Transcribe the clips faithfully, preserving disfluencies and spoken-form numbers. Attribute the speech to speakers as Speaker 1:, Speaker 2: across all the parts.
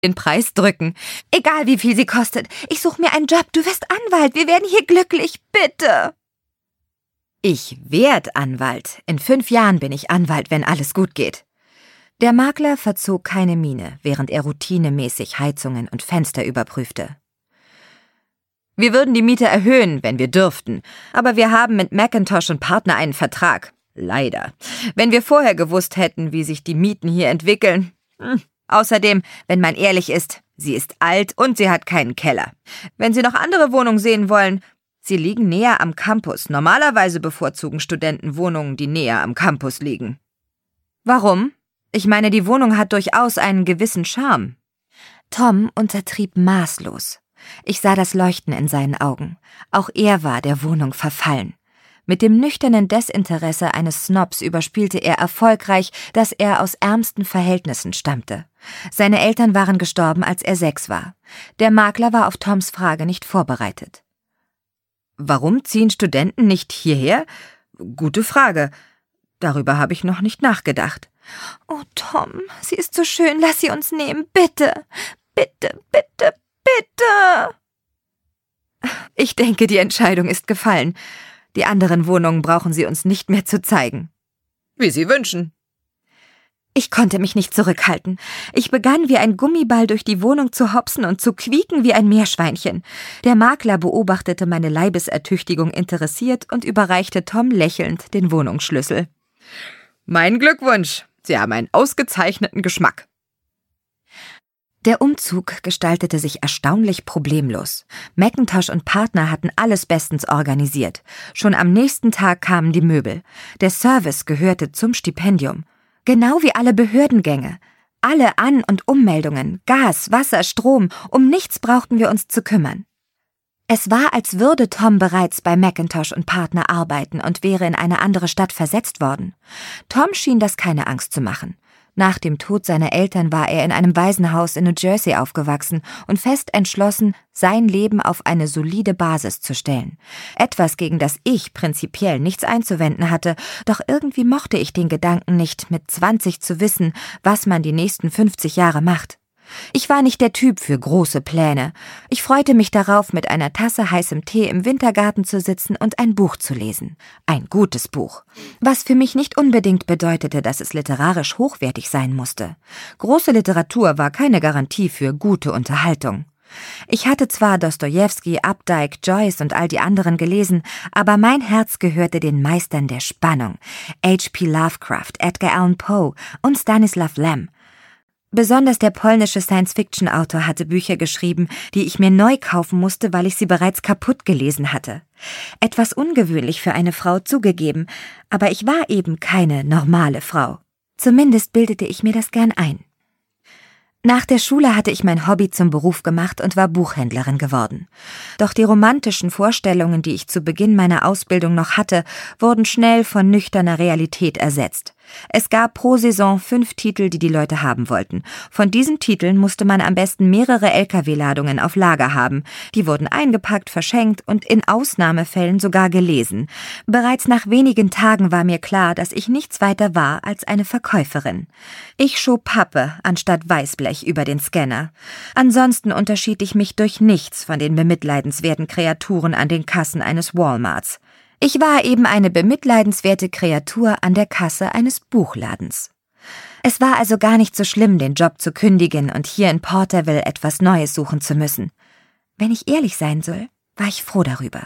Speaker 1: den Preis drücken. Egal wie viel sie kostet. Ich suche mir einen Job. Du wirst Anwalt. Wir werden hier glücklich. Bitte. Ich werd Anwalt. In fünf Jahren bin ich Anwalt, wenn alles gut geht. Der Makler verzog keine Miene, während er routinemäßig Heizungen und Fenster überprüfte. Wir würden die Miete erhöhen, wenn wir dürften. Aber wir haben mit Mackintosh und Partner einen Vertrag. Leider. Wenn wir vorher gewusst hätten, wie sich die Mieten hier entwickeln. Hm. Außerdem, wenn man ehrlich ist, sie ist alt und sie hat keinen Keller. Wenn Sie noch andere Wohnungen sehen wollen, sie liegen näher am Campus. Normalerweise bevorzugen Studenten Wohnungen, die näher am Campus liegen. Warum? Ich meine, die Wohnung hat durchaus einen gewissen Charme. Tom untertrieb maßlos. Ich sah das Leuchten in seinen Augen. Auch er war der Wohnung verfallen. Mit dem nüchternen Desinteresse eines Snobs überspielte er erfolgreich, dass er aus ärmsten Verhältnissen stammte. Seine Eltern waren gestorben, als er sechs war. Der Makler war auf Toms Frage nicht vorbereitet. Warum ziehen Studenten nicht hierher? Gute Frage. Darüber habe ich noch nicht nachgedacht. Oh, Tom, sie ist so schön, lass sie uns nehmen, bitte, bitte, bitte, bitte. Ich denke, die Entscheidung ist gefallen. Die anderen Wohnungen brauchen Sie uns nicht mehr zu zeigen. Wie Sie wünschen. Ich konnte mich nicht zurückhalten. Ich begann wie ein Gummiball durch die Wohnung zu hopsen und zu quieken wie ein Meerschweinchen. Der Makler beobachtete meine Leibesertüchtigung interessiert und überreichte Tom lächelnd den Wohnungsschlüssel. Mein Glückwunsch. Sie haben einen ausgezeichneten Geschmack. Der Umzug gestaltete sich erstaunlich problemlos. Mackintosh und Partner hatten alles bestens organisiert. Schon am nächsten Tag kamen die Möbel. Der Service gehörte zum Stipendium. Genau wie alle Behördengänge. Alle An- und Ummeldungen, Gas, Wasser, Strom, um nichts brauchten wir uns zu kümmern. Es war, als würde Tom bereits bei Mackintosh und Partner arbeiten und wäre in eine andere Stadt versetzt worden. Tom schien das keine Angst zu machen. Nach dem Tod seiner Eltern war er in einem Waisenhaus in New Jersey aufgewachsen und fest entschlossen, sein Leben auf eine solide Basis zu stellen. Etwas, gegen das ich prinzipiell nichts einzuwenden hatte, doch irgendwie mochte ich den Gedanken nicht, mit zwanzig zu wissen, was man die nächsten fünfzig Jahre macht. Ich war nicht der Typ für große Pläne. Ich freute mich darauf, mit einer Tasse heißem Tee im Wintergarten zu sitzen und ein Buch zu lesen. Ein gutes Buch. Was für mich nicht unbedingt bedeutete, dass es literarisch hochwertig sein musste. Große Literatur war keine Garantie für gute Unterhaltung. Ich hatte zwar Dostojewski, Updike, Joyce und all die anderen gelesen, aber mein Herz gehörte den Meistern der Spannung. H P Lovecraft, Edgar Allan Poe und Stanislaw Lem. Besonders der polnische Science-Fiction-Autor hatte Bücher geschrieben, die ich mir neu kaufen musste, weil ich sie bereits kaputt gelesen hatte. Etwas ungewöhnlich für eine Frau zugegeben, aber ich war eben keine normale Frau. Zumindest bildete ich mir das gern ein. Nach der Schule hatte ich mein Hobby zum Beruf gemacht und war Buchhändlerin geworden. Doch die romantischen Vorstellungen, die ich zu Beginn meiner Ausbildung noch hatte, wurden schnell von nüchterner Realität ersetzt. Es gab pro Saison fünf Titel, die die Leute haben wollten. Von diesen Titeln musste man am besten mehrere L K W-Ladungen auf Lager haben. Die wurden eingepackt, verschenkt und in Ausnahmefällen sogar gelesen. Bereits nach wenigen Tagen war mir klar, dass ich nichts weiter war als eine Verkäuferin. Ich schob Pappe anstatt Weißblech über den Scanner. Ansonsten unterschied ich mich durch nichts von den bemitleidenswerten Kreaturen an den Kassen eines Walmarts. Ich war eben eine bemitleidenswerte Kreatur an der Kasse eines Buchladens. Es war also gar nicht so schlimm, den Job zu kündigen und hier in Porterville etwas Neues suchen zu müssen. Wenn ich ehrlich sein soll, war ich froh darüber.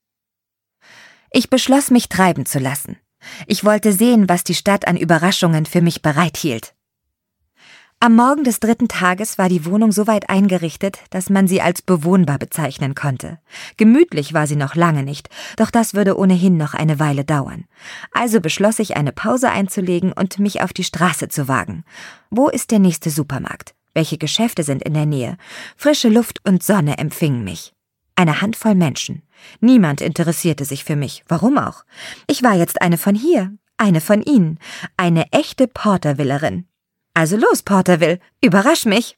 Speaker 1: Ich beschloss, mich treiben zu lassen. Ich wollte sehen, was die Stadt an Überraschungen für mich bereithielt. Am Morgen des dritten Tages war die Wohnung so weit eingerichtet, dass man sie als bewohnbar bezeichnen konnte. Gemütlich war sie noch lange nicht, doch das würde ohnehin noch eine Weile dauern. Also beschloss ich, eine Pause einzulegen und mich auf die Straße zu wagen. Wo ist der nächste Supermarkt? Welche Geschäfte sind in der Nähe? Frische Luft und Sonne empfingen mich. Eine Handvoll Menschen. Niemand interessierte sich für mich. Warum auch? Ich war jetzt eine von hier, eine von ihnen, eine echte Portervillerin. Also los, Porterville, überrasch mich!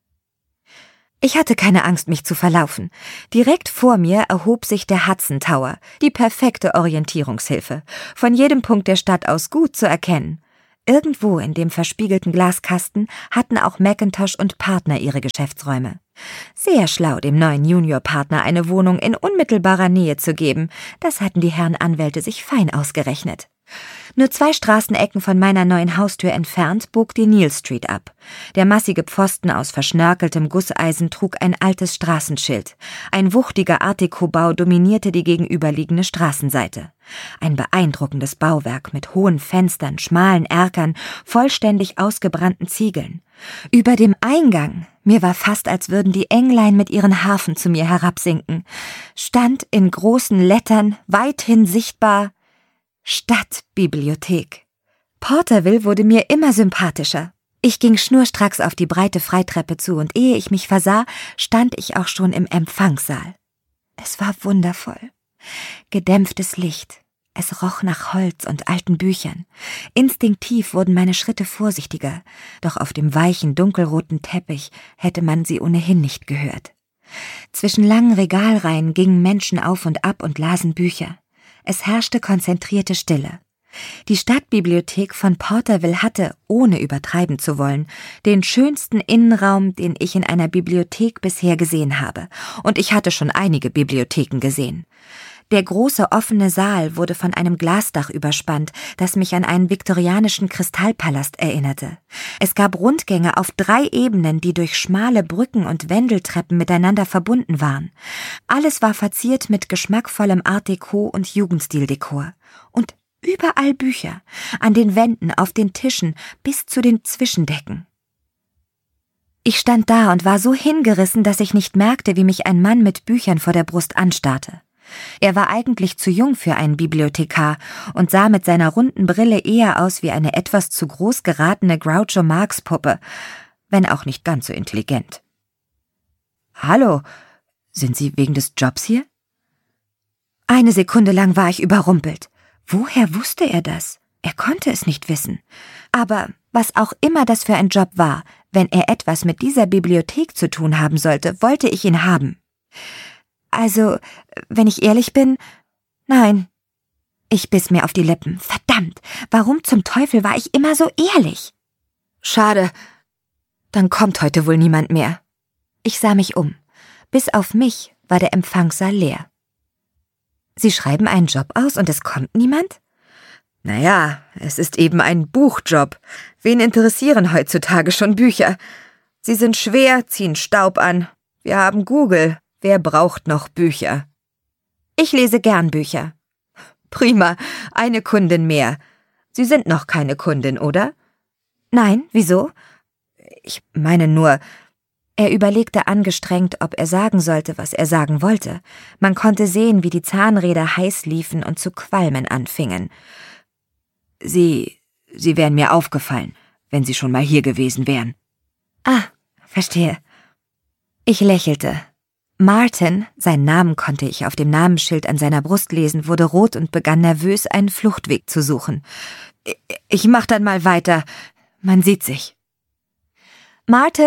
Speaker 1: Ich hatte keine Angst, mich zu verlaufen. Direkt vor mir erhob sich der Hudson Tower, die perfekte Orientierungshilfe, von jedem Punkt der Stadt aus gut zu erkennen. Irgendwo in dem verspiegelten Glaskasten hatten auch Macintosh und Partner ihre Geschäftsräume. Sehr schlau, dem neuen Juniorpartner eine Wohnung in unmittelbarer Nähe zu geben. Das hatten die Herren Anwälte sich fein ausgerechnet. Nur zwei Straßenecken von meiner neuen Haustür entfernt bog die Neal Street ab. Der massige Pfosten aus verschnörkeltem Gusseisen trug ein altes Straßenschild. Ein wuchtiger Art-Déco-Bau dominierte die gegenüberliegende Straßenseite. Ein beeindruckendes Bauwerk mit hohen Fenstern, schmalen Erkern, vollständig ausgebrannten Ziegeln. Über dem Eingang, mir war fast, als würden die Englein mit ihren Harfen zu mir herabsinken, stand in großen Lettern, weithin sichtbar: Stadtbibliothek. Porterville wurde mir immer sympathischer. Ich ging schnurstracks auf die breite Freitreppe zu und ehe ich mich versah, stand ich auch schon im Empfangssaal. Es war wundervoll. Gedämpftes Licht. Es roch nach Holz und alten Büchern. Instinktiv wurden meine Schritte vorsichtiger, doch auf dem weichen, dunkelroten Teppich hätte man sie ohnehin nicht gehört. Zwischen langen Regalreihen gingen Menschen auf und ab und lasen Bücher. Es herrschte konzentrierte Stille. Die Stadtbibliothek von Porterville hatte, ohne übertreiben zu wollen, den schönsten Innenraum, den ich in einer Bibliothek bisher gesehen habe. Und ich hatte schon einige Bibliotheken gesehen. Der große offene Saal wurde von einem Glasdach überspannt, das mich an einen viktorianischen Kristallpalast erinnerte. Es gab Rundgänge auf drei Ebenen, die durch schmale Brücken und Wendeltreppen miteinander verbunden waren. Alles war verziert mit geschmackvollem Art-Déco und Jugendstildekor. Und überall Bücher, an den Wänden, auf den Tischen, bis zu den Zwischendecken. Ich stand da und war so hingerissen, dass ich nicht merkte, wie mich ein Mann mit Büchern vor der Brust anstarrte. Er war eigentlich zu jung für einen Bibliothekar und sah mit seiner runden Brille eher aus wie eine etwas zu groß geratene Groucho-Marx-Puppe, wenn auch nicht ganz so intelligent. »Hallo, sind Sie wegen des Jobs hier?« Eine Sekunde lang war ich überrumpelt. Woher wusste er das? Er konnte es nicht wissen. Aber was auch immer das für ein Job war, wenn er etwas mit dieser Bibliothek zu tun haben sollte, wollte ich ihn haben. Also, wenn ich ehrlich bin, nein. Ich biss mir auf die Lippen. Verdammt, warum zum Teufel war ich immer so ehrlich? Schade, dann kommt heute wohl niemand mehr. Ich sah mich um. Bis auf mich war der Empfangssaal leer. Sie schreiben einen Job aus und es kommt niemand? Naja, es ist eben ein Buchjob. Wen interessieren heutzutage schon Bücher? Sie sind schwer, ziehen Staub an. Wir haben Google. Wer braucht noch Bücher? Ich lese gern Bücher. Prima, eine Kundin mehr. Sie sind noch keine Kundin, oder? Nein, wieso? Ich meine nur... Er überlegte angestrengt, ob er sagen sollte, was er sagen wollte. Man konnte sehen, wie die Zahnräder heiß liefen und zu qualmen anfingen. Sie, Sie wären mir aufgefallen, wenn Sie schon mal hier gewesen wären. Ah, verstehe. Ich lächelte. Martin, seinen Namen konnte ich auf dem Namensschild an seiner Brust lesen, wurde rot und begann nervös, einen Fluchtweg zu suchen. Ich mach dann mal weiter. Man sieht sich. Martin?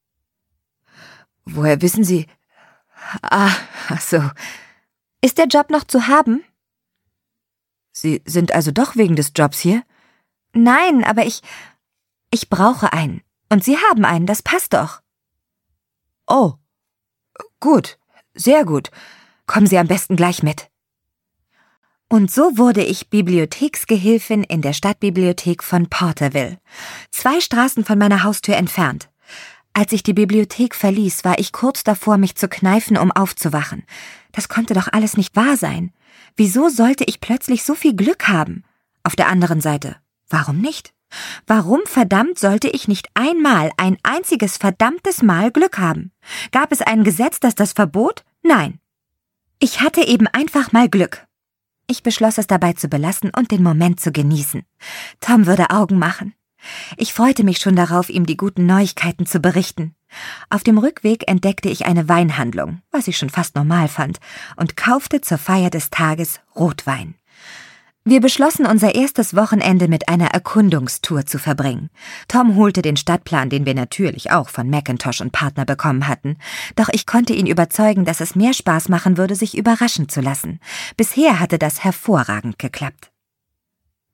Speaker 1: Woher wissen Sie? Ah, ach so. Ist der Job noch zu haben? Sie sind also doch wegen des Jobs hier? Nein, aber ich... Ich brauche einen. Und Sie haben einen, das passt doch. Oh, gut, sehr gut. Kommen Sie am besten gleich mit. Und so wurde ich Bibliotheksgehilfin in der Stadtbibliothek von Porterville, zwei Straßen von meiner Haustür entfernt. Als ich die Bibliothek verließ, war ich kurz davor, mich zu kneifen, um aufzuwachen. Das konnte doch alles nicht wahr sein. Wieso sollte ich plötzlich so viel Glück haben? Auf der anderen Seite, warum nicht? Warum verdammt sollte ich nicht einmal, ein einziges verdammtes Mal Glück haben? Gab es ein Gesetz, das das verbot? Nein. Ich hatte eben einfach mal Glück. Ich beschloss es dabei zu belassen und den Moment zu genießen. Tom würde Augen machen. Ich freute mich schon darauf, ihm die guten Neuigkeiten zu berichten. Auf dem Rückweg entdeckte ich eine Weinhandlung, was ich schon fast normal fand, und kaufte zur Feier des Tages Rotwein. Wir beschlossen, unser erstes Wochenende mit einer Erkundungstour zu verbringen. Tom holte den Stadtplan, den wir natürlich auch von Macintosh und Partner bekommen hatten. Doch ich konnte ihn überzeugen, dass es mehr Spaß machen würde, sich überraschen zu lassen. Bisher hatte das hervorragend geklappt.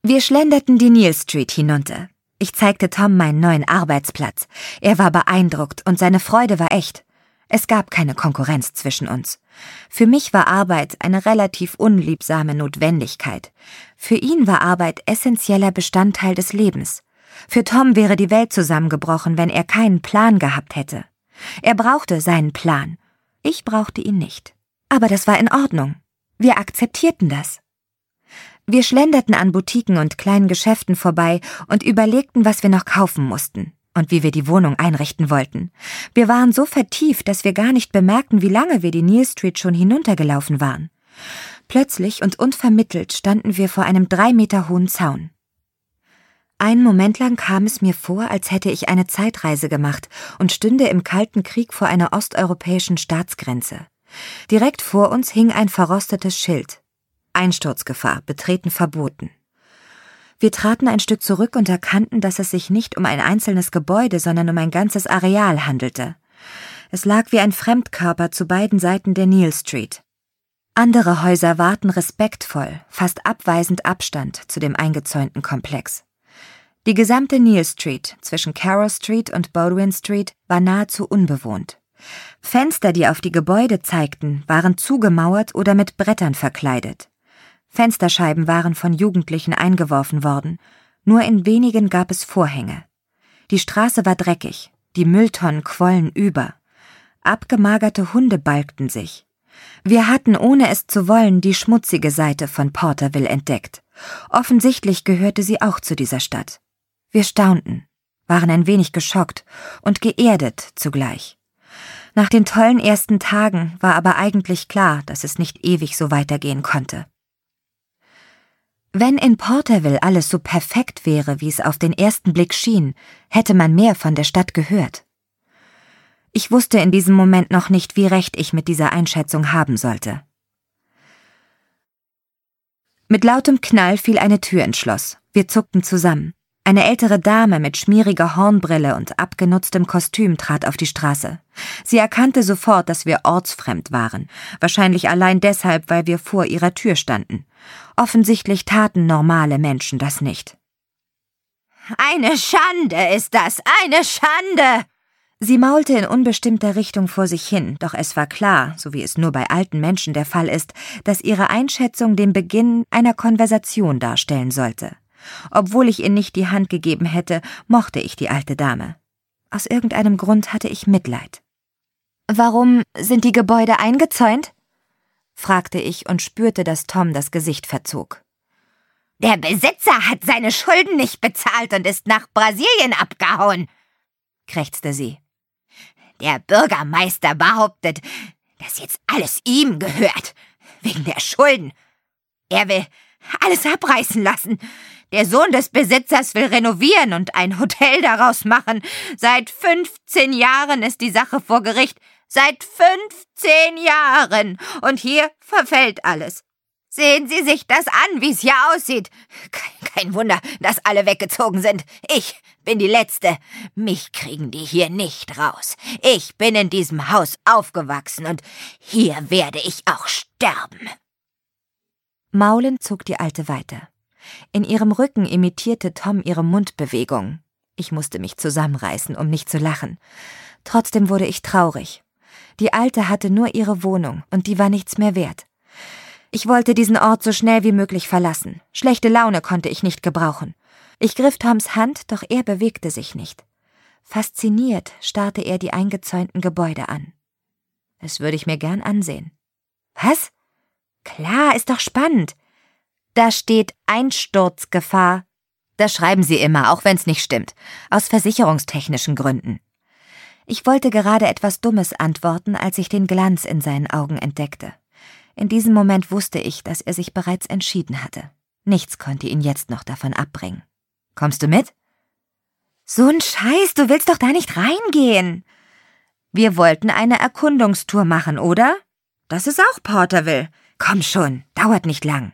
Speaker 1: Wir schlenderten die Neal Street hinunter. Ich zeigte Tom meinen neuen Arbeitsplatz. Er war beeindruckt und seine Freude war echt. Es gab keine Konkurrenz zwischen uns. Für mich war Arbeit eine relativ unliebsame Notwendigkeit. Für ihn war Arbeit essentieller Bestandteil des Lebens. Für Tom wäre die Welt zusammengebrochen, wenn er keinen Plan gehabt hätte. Er brauchte seinen Plan. Ich brauchte ihn nicht. Aber das war in Ordnung. Wir akzeptierten das. Wir schlenderten an Boutiquen und kleinen Geschäften vorbei und überlegten, was wir noch kaufen mussten und wie wir die Wohnung einrichten wollten. Wir waren so vertieft, dass wir gar nicht bemerkten, wie lange wir die Neal Street schon hinuntergelaufen waren. Plötzlich und unvermittelt standen wir vor einem drei Meter hohen Zaun. Einen Moment lang kam es mir vor, als hätte ich eine Zeitreise gemacht und stünde im Kalten Krieg vor einer osteuropäischen Staatsgrenze. Direkt vor uns hing ein verrostetes Schild. Einsturzgefahr, Betreten verboten. Wir traten ein Stück zurück und erkannten, dass es sich nicht um ein einzelnes Gebäude, sondern um ein ganzes Areal handelte. Es lag wie ein Fremdkörper zu beiden Seiten der Neal Street. Andere Häuser wahrten respektvoll, fast abweisend Abstand zu dem eingezäunten Komplex. Die gesamte Neal Street zwischen Carroll Street und Baldwin Street war nahezu unbewohnt. Fenster, die auf die Gebäude zeigten, waren zugemauert oder mit Brettern verkleidet. Fensterscheiben waren von Jugendlichen eingeworfen worden, nur in wenigen gab es Vorhänge. Die Straße war dreckig, die Mülltonnen quollen über. Abgemagerte Hunde balgten sich. Wir hatten, ohne es zu wollen, die schmutzige Seite von Porterville entdeckt. Offensichtlich gehörte sie auch zu dieser Stadt. Wir staunten, waren ein wenig geschockt und geerdet zugleich. Nach den tollen ersten Tagen war aber eigentlich klar, dass es nicht ewig so weitergehen konnte. Wenn in Porterville alles so perfekt wäre, wie es auf den ersten Blick schien, hätte man mehr von der Stadt gehört. Ich wusste in diesem Moment noch nicht, wie recht ich mit dieser Einschätzung haben sollte. Mit lautem Knall fiel eine Tür ins Schloss. Wir zuckten zusammen. Eine ältere Dame mit schmieriger Hornbrille und abgenutztem Kostüm trat auf die Straße. Sie erkannte sofort, dass wir ortsfremd waren, wahrscheinlich allein deshalb, weil wir vor ihrer Tür standen. Offensichtlich taten normale Menschen das nicht. »Eine Schande ist das, eine Schande!« Sie maulte in unbestimmter Richtung vor sich hin, doch es war klar, so wie es nur bei alten Menschen der Fall ist, dass ihre Einschätzung den Beginn einer Konversation darstellen sollte. Obwohl ich ihr nicht die Hand gegeben hätte, mochte ich die alte Dame. Aus irgendeinem Grund hatte ich Mitleid. »Warum sind die Gebäude eingezäunt?« fragte ich und spürte, dass Tom das Gesicht verzog. »Der Besitzer hat seine Schulden nicht bezahlt und ist nach Brasilien abgehauen«, krächzte sie. »Der Bürgermeister behauptet, dass jetzt alles ihm gehört, wegen der Schulden. Er will alles abreißen lassen. Der Sohn des Besitzers will renovieren und ein Hotel daraus machen. Seit fünfzehn Jahren ist die Sache vor Gericht. Seit fünfzehn Jahren. Und hier verfällt alles. Sehen Sie sich das an, wie es hier aussieht. Kein Wunder, dass alle weggezogen sind. Ich bin die Letzte. Mich kriegen die hier nicht raus. Ich bin in diesem Haus aufgewachsen und hier werde ich auch sterben.« Maulend zog die Alte weiter. In ihrem Rücken imitierte Tom ihre Mundbewegung. Ich musste mich zusammenreißen, um nicht zu lachen. Trotzdem wurde ich traurig. Die Alte hatte nur ihre Wohnung, und die war nichts mehr wert. Ich wollte diesen Ort so schnell wie möglich verlassen. Schlechte Laune konnte ich nicht gebrauchen. Ich griff Toms Hand, doch er bewegte sich nicht. Fasziniert starrte er die eingezäunten Gebäude an. Das würde ich mir gern ansehen. »Was? Klar, ist doch spannend. Da steht Einsturzgefahr. Das schreiben sie immer, auch wenn's nicht stimmt. Aus versicherungstechnischen Gründen.« Ich wollte gerade etwas Dummes antworten, als ich den Glanz in seinen Augen entdeckte. In diesem Moment wusste ich, dass er sich bereits entschieden hatte. Nichts konnte ihn jetzt noch davon abbringen. »Kommst du mit?« »So ein Scheiß, du willst doch da nicht reingehen!« »Wir wollten eine Erkundungstour machen, oder? Das ist auch Porterville. Komm schon, dauert nicht lang.«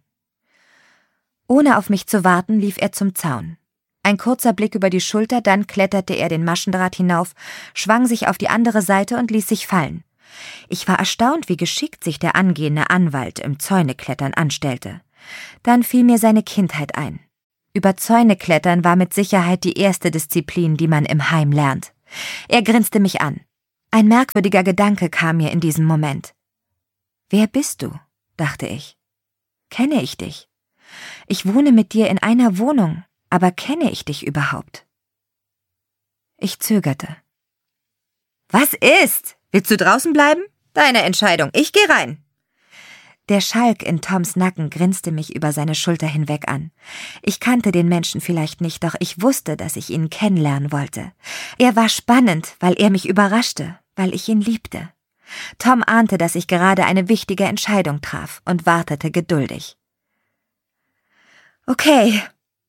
Speaker 1: Ohne auf mich zu warten, lief er zum Zaun. Ein kurzer Blick über die Schulter, dann kletterte er den Maschendraht hinauf, schwang sich auf die andere Seite und ließ sich fallen. Ich war erstaunt, wie geschickt sich der angehende Anwalt im Zäuneklettern anstellte. Dann fiel mir seine Kindheit ein. Über Zäune klettern war mit Sicherheit die erste Disziplin, die man im Heim lernt. Er grinste mich an. Ein merkwürdiger Gedanke kam mir in diesem Moment. »Wer bist du?« dachte ich. »Kenne ich dich? Ich wohne mit dir in einer Wohnung, aber kenne ich dich überhaupt?« Ich zögerte. »Was ist? Willst du draußen bleiben? Deine Entscheidung. Ich gehe rein.« Der Schalk in Toms Nacken grinste mich über seine Schulter hinweg an. Ich kannte den Menschen vielleicht nicht, doch ich wusste, dass ich ihn kennenlernen wollte. Er war spannend, weil er mich überraschte, weil ich ihn liebte. Tom ahnte, dass ich gerade eine wichtige Entscheidung traf und wartete geduldig. »Okay«,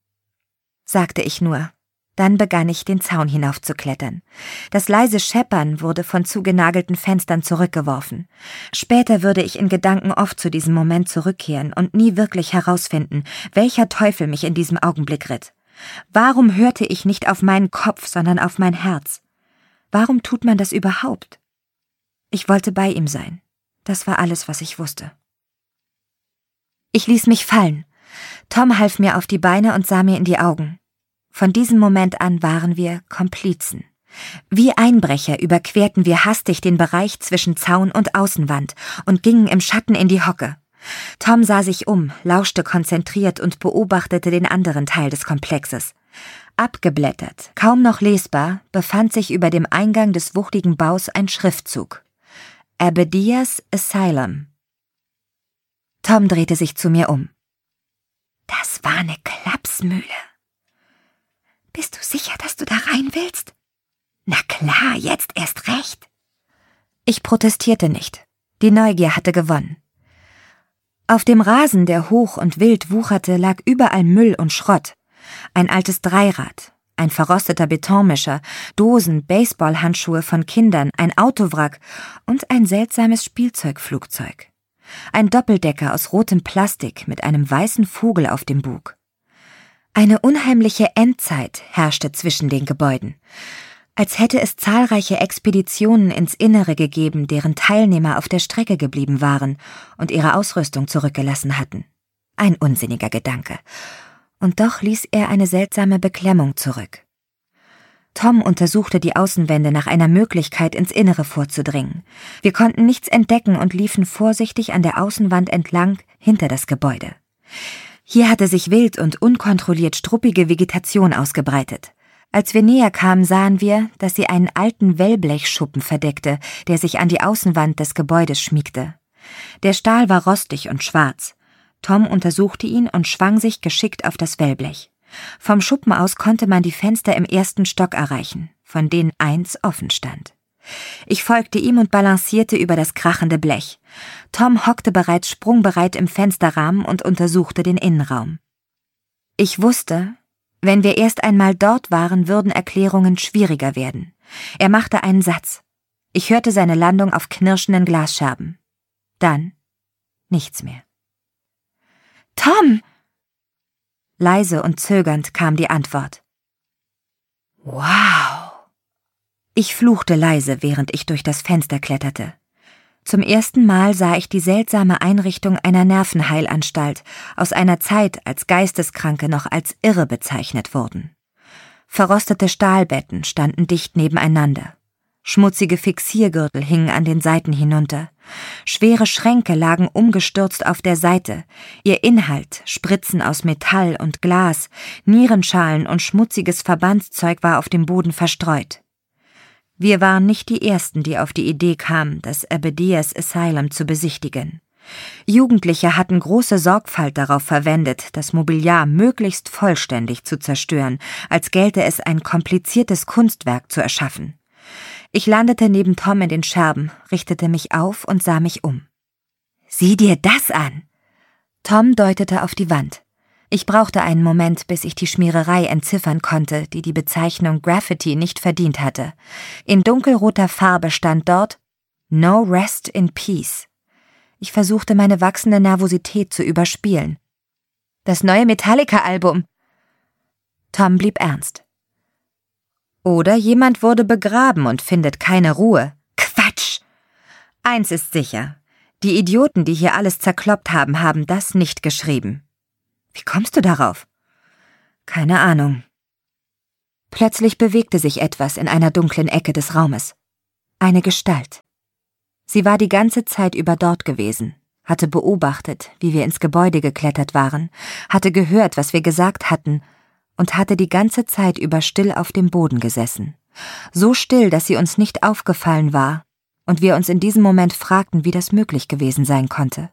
Speaker 1: sagte ich nur. Dann begann ich, den Zaun hinaufzuklettern. Das leise Scheppern wurde von zugenagelten Fenstern zurückgeworfen. Später würde ich in Gedanken oft zu diesem Moment zurückkehren und nie wirklich herausfinden, welcher Teufel mich in diesem Augenblick ritt. Warum hörte ich nicht auf meinen Kopf, sondern auf mein Herz? Warum tut man das überhaupt? Ich wollte bei ihm sein. Das war alles, was ich wusste. Ich ließ mich fallen. Tom half mir auf die Beine und sah mir in die Augen. Von diesem Moment an waren wir Komplizen. Wie Einbrecher überquerten wir hastig den Bereich zwischen Zaun und Außenwand und gingen im Schatten in die Hocke. Tom sah sich um, lauschte konzentriert und beobachtete den anderen Teil des Komplexes. Abgeblättert, kaum noch lesbar, befand sich über dem Eingang des wuchtigen Baus ein Schriftzug. Abedias Asylum. Tom drehte sich zu mir um. »Das war eine Klapsmühle. Bist du sicher, dass du da rein willst?« »Na klar, jetzt erst recht.« Ich protestierte nicht. Die Neugier hatte gewonnen. Auf dem Rasen, der hoch und wild wucherte, lag überall Müll und Schrott. Ein altes Dreirad, ein verrosteter Betonmischer, Dosen, Baseballhandschuhe von Kindern, ein Autowrack und ein seltsames Spielzeugflugzeug. Ein Doppeldecker aus rotem Plastik mit einem weißen Vogel auf dem Bug. Eine unheimliche Endzeit herrschte zwischen den Gebäuden, als hätte es zahlreiche Expeditionen ins Innere gegeben, deren Teilnehmer auf der Strecke geblieben waren und ihre Ausrüstung zurückgelassen hatten. Ein unsinniger Gedanke. Und doch ließ er eine seltsame Beklemmung zurück. Tom untersuchte die Außenwände nach einer Möglichkeit, ins Innere vorzudringen. Wir konnten nichts entdecken und liefen vorsichtig an der Außenwand entlang hinter das Gebäude. Hier hatte sich wild und unkontrolliert struppige Vegetation ausgebreitet. Als wir näher kamen, sahen wir, dass sie einen alten Wellblechschuppen verdeckte, der sich an die Außenwand des Gebäudes schmiegte. Der Stahl war rostig und schwarz. Tom untersuchte ihn und schwang sich geschickt auf das Wellblech. Vom Schuppen aus konnte man die Fenster im ersten Stock erreichen, von denen eins offen stand. Ich folgte ihm und balancierte über das krachende Blech. Tom hockte bereits sprungbereit im Fensterrahmen und untersuchte den Innenraum. Ich wusste, wenn wir erst einmal dort waren, würden Erklärungen schwieriger werden. Er machte einen Satz. Ich hörte seine Landung auf knirschenden Glasscherben. Dann nichts mehr. »Tom!« Leise und zögernd kam die Antwort. »Wow!« Ich fluchte leise, während ich durch das Fenster kletterte. Zum ersten Mal sah ich die seltsame Einrichtung einer Nervenheilanstalt aus einer Zeit, als Geisteskranke noch als irre bezeichnet wurden. Verrostete Stahlbetten standen dicht nebeneinander. Schmutzige Fixiergürtel hingen an den Seiten hinunter. Schwere Schränke lagen umgestürzt auf der Seite. Ihr Inhalt, Spritzen aus Metall und Glas, Nierenschalen und schmutziges Verbandszeug war auf dem Boden verstreut. Wir waren nicht die Ersten, die auf die Idee kamen, das Abedias Asylum zu besichtigen. Jugendliche hatten große Sorgfalt darauf verwendet, das Mobiliar möglichst vollständig zu zerstören, als gelte es ein kompliziertes Kunstwerk zu erschaffen. Ich landete neben Tom in den Scherben, richtete mich auf und sah mich um. »Sieh dir das an!« Tom deutete auf die Wand. Ich brauchte einen Moment, bis ich die Schmiererei entziffern konnte, die die Bezeichnung Graffiti nicht verdient hatte. In dunkelroter Farbe stand dort »No Rest in Peace«. Ich versuchte, meine wachsende Nervosität zu überspielen. »Das neue Metallica-Album!« Tom blieb ernst. »Oder jemand wurde begraben und findet keine Ruhe.« »Quatsch! Eins ist sicher. Die Idioten, die hier alles zerkloppt haben, haben das nicht geschrieben.« »Wie kommst du darauf?« Keine Ahnung. Plötzlich bewegte sich etwas in einer dunklen Ecke des Raumes. Eine Gestalt. Sie war die ganze Zeit über dort gewesen, hatte beobachtet, wie wir ins Gebäude geklettert waren, hatte gehört, was wir gesagt hatten und hatte die ganze Zeit über still auf dem Boden gesessen. So still, dass sie uns nicht aufgefallen war und wir uns in diesem Moment fragten, wie das möglich gewesen sein konnte.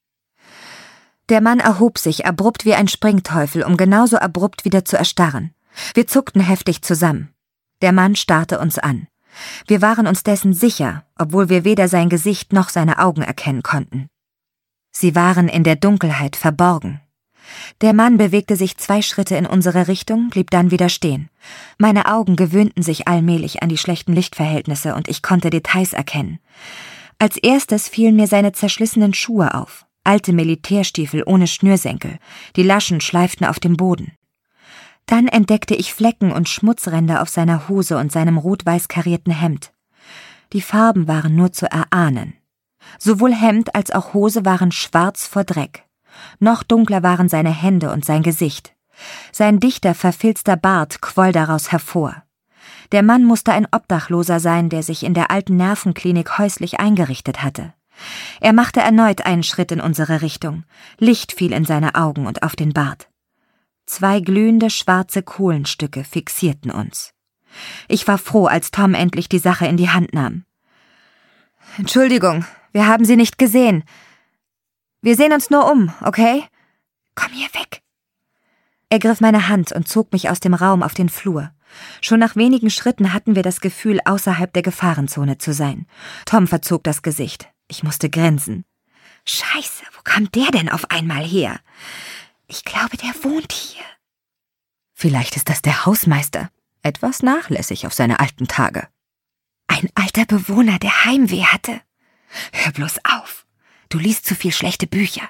Speaker 1: Der Mann erhob sich abrupt wie ein Springteufel, um genauso abrupt wieder zu erstarren. Wir zuckten heftig zusammen. Der Mann starrte uns an. Wir waren uns dessen sicher, obwohl wir weder sein Gesicht noch seine Augen erkennen konnten. Sie waren in der Dunkelheit verborgen. Der Mann bewegte sich zwei Schritte in unsere Richtung, blieb dann wieder stehen. Meine Augen gewöhnten sich allmählich an die schlechten Lichtverhältnisse und ich konnte Details erkennen. Als erstes fielen mir seine zerschlissenen Schuhe auf, alte Militärstiefel ohne Schnürsenkel, die Laschen schleiften auf dem Boden. Dann entdeckte ich Flecken und Schmutzränder auf seiner Hose und seinem rot-weiß karierten Hemd. Die Farben waren nur zu erahnen. Sowohl Hemd als auch Hose waren schwarz vor Dreck. Noch dunkler waren seine Hände und sein Gesicht. Sein dichter, verfilzter Bart quoll daraus hervor. Der Mann musste ein Obdachloser sein, der sich in der alten Nervenklinik häuslich eingerichtet hatte. Er machte erneut einen Schritt in unsere Richtung. Licht fiel in seine Augen und auf den Bart. Zwei glühende schwarze Kohlenstücke fixierten uns. Ich war froh, als Tom endlich die Sache in die Hand nahm. »Entschuldigung, wir haben Sie nicht gesehen. Wir sehen uns nur um, okay? Komm hier weg!« Er griff meine Hand und zog mich aus dem Raum auf den Flur. Schon nach wenigen Schritten hatten wir das Gefühl, außerhalb der Gefahrenzone zu sein. Tom verzog das Gesicht. Ich musste grinsen. »Scheiße, wo kam der denn auf einmal her? Ich glaube, der wohnt hier.« »Vielleicht ist das der Hausmeister. Etwas nachlässig auf seine alten Tage.« »Ein alter Bewohner, der Heimweh hatte. Hör bloß auf. Du liest zu viel schlechte Bücher.«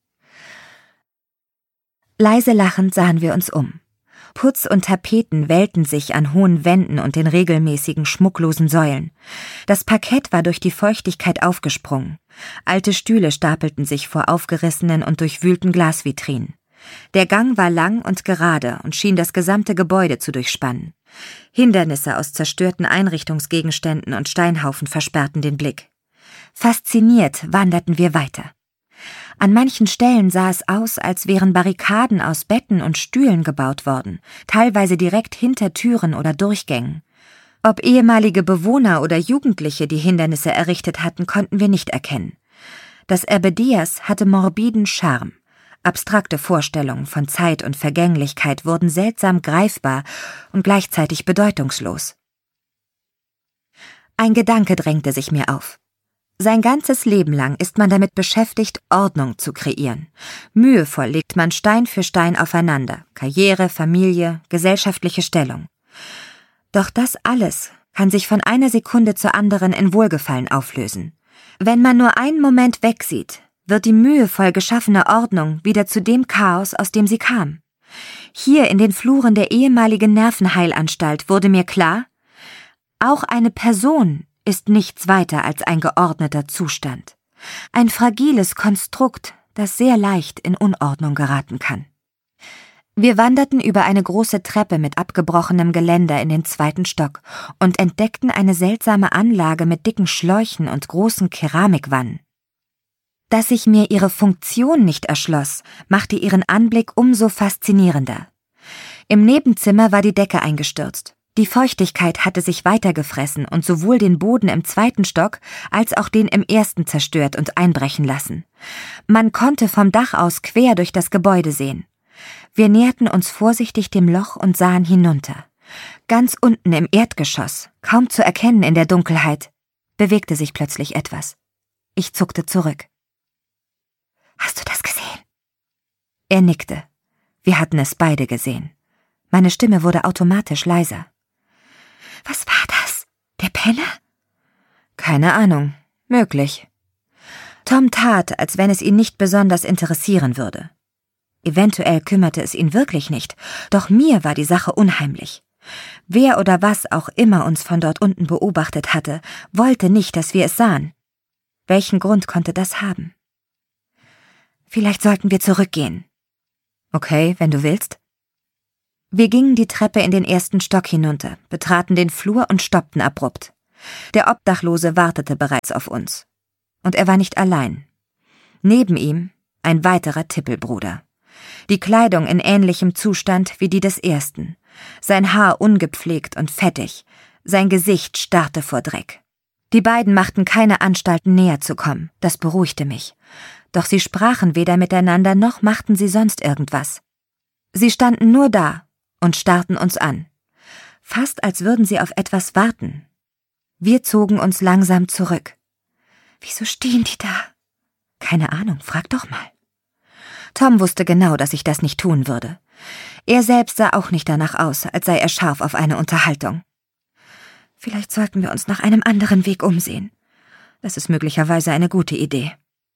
Speaker 1: Leise lachend sahen wir uns um. Putz und Tapeten wellten sich an hohen Wänden und den regelmäßigen, schmucklosen Säulen. Das Parkett war durch die Feuchtigkeit aufgesprungen. Alte Stühle stapelten sich vor aufgerissenen und durchwühlten Glasvitrinen. Der Gang war lang und gerade und schien das gesamte Gebäude zu durchspannen. Hindernisse aus zerstörten Einrichtungsgegenständen und Steinhaufen versperrten den Blick. Fasziniert wanderten wir weiter. An manchen Stellen sah es aus, als wären Barrikaden aus Betten und Stühlen gebaut worden, teilweise direkt hinter Türen oder Durchgängen. Ob ehemalige Bewohner oder Jugendliche die Hindernisse errichtet hatten, konnten wir nicht erkennen. Das Erbedias hatte morbiden Charme. Abstrakte Vorstellungen von Zeit und Vergänglichkeit wurden seltsam greifbar und gleichzeitig bedeutungslos. Ein Gedanke drängte sich mir auf. Sein ganzes Leben lang ist man damit beschäftigt, Ordnung zu kreieren. Mühevoll legt man Stein für Stein aufeinander, Karriere, Familie, gesellschaftliche Stellung. Doch das alles kann sich von einer Sekunde zur anderen in Wohlgefallen auflösen. Wenn man nur einen Moment wegsieht, wird die mühevoll geschaffene Ordnung wieder zu dem Chaos, aus dem sie kam. Hier in den Fluren der ehemaligen Nervenheilanstalt wurde mir klar, auch eine Person ist nichts weiter als ein geordneter Zustand. Ein fragiles Konstrukt, das sehr leicht in Unordnung geraten kann. Wir wanderten über eine große Treppe mit abgebrochenem Geländer in den zweiten Stock und entdeckten eine seltsame Anlage mit dicken Schläuchen und großen Keramikwannen. Dass sich mir ihre Funktion nicht erschloss, machte ihren Anblick umso faszinierender. Im Nebenzimmer war die Decke eingestürzt. Die Feuchtigkeit hatte sich weitergefressen und sowohl den Boden im zweiten Stock als auch den im ersten zerstört und einbrechen lassen. Man konnte vom Dach aus quer durch das Gebäude sehen. Wir näherten uns vorsichtig dem Loch und sahen hinunter. Ganz unten im Erdgeschoss, kaum zu erkennen in der Dunkelheit, bewegte sich plötzlich etwas. Ich zuckte zurück. »Hast du das gesehen?« Er nickte. Wir hatten es beide gesehen. Meine Stimme wurde automatisch leiser. »Was war das? Der Penner?« »Keine Ahnung. Möglich.« Tom tat, als wenn es ihn nicht besonders interessieren würde. Eventuell kümmerte es ihn wirklich nicht, doch mir war die Sache unheimlich. Wer oder was auch immer uns von dort unten beobachtet hatte, wollte nicht, dass wir es sahen. Welchen Grund konnte das haben? »Vielleicht sollten wir zurückgehen.« »Okay, wenn du willst.« Wir gingen die Treppe in den ersten Stock hinunter, betraten den Flur und stoppten abrupt. Der Obdachlose wartete bereits auf uns. Und er war nicht allein. Neben ihm ein weiterer Tippelbruder. Die Kleidung in ähnlichem Zustand wie die des ersten. Sein Haar ungepflegt und fettig. Sein Gesicht starrte vor Dreck. Die beiden machten keine Anstalten, näher zu kommen. Das beruhigte mich. Doch sie sprachen weder miteinander, noch machten sie sonst irgendwas. Sie standen nur da und starrten uns an. Fast als würden sie auf etwas warten. Wir zogen uns langsam zurück. Wieso stehen die da? Keine Ahnung, frag doch mal. Tom wusste genau, dass ich das nicht tun würde. Er selbst sah auch nicht danach aus, als sei er scharf auf eine Unterhaltung. Vielleicht sollten wir uns nach einem anderen Weg umsehen. Das ist möglicherweise eine gute Idee.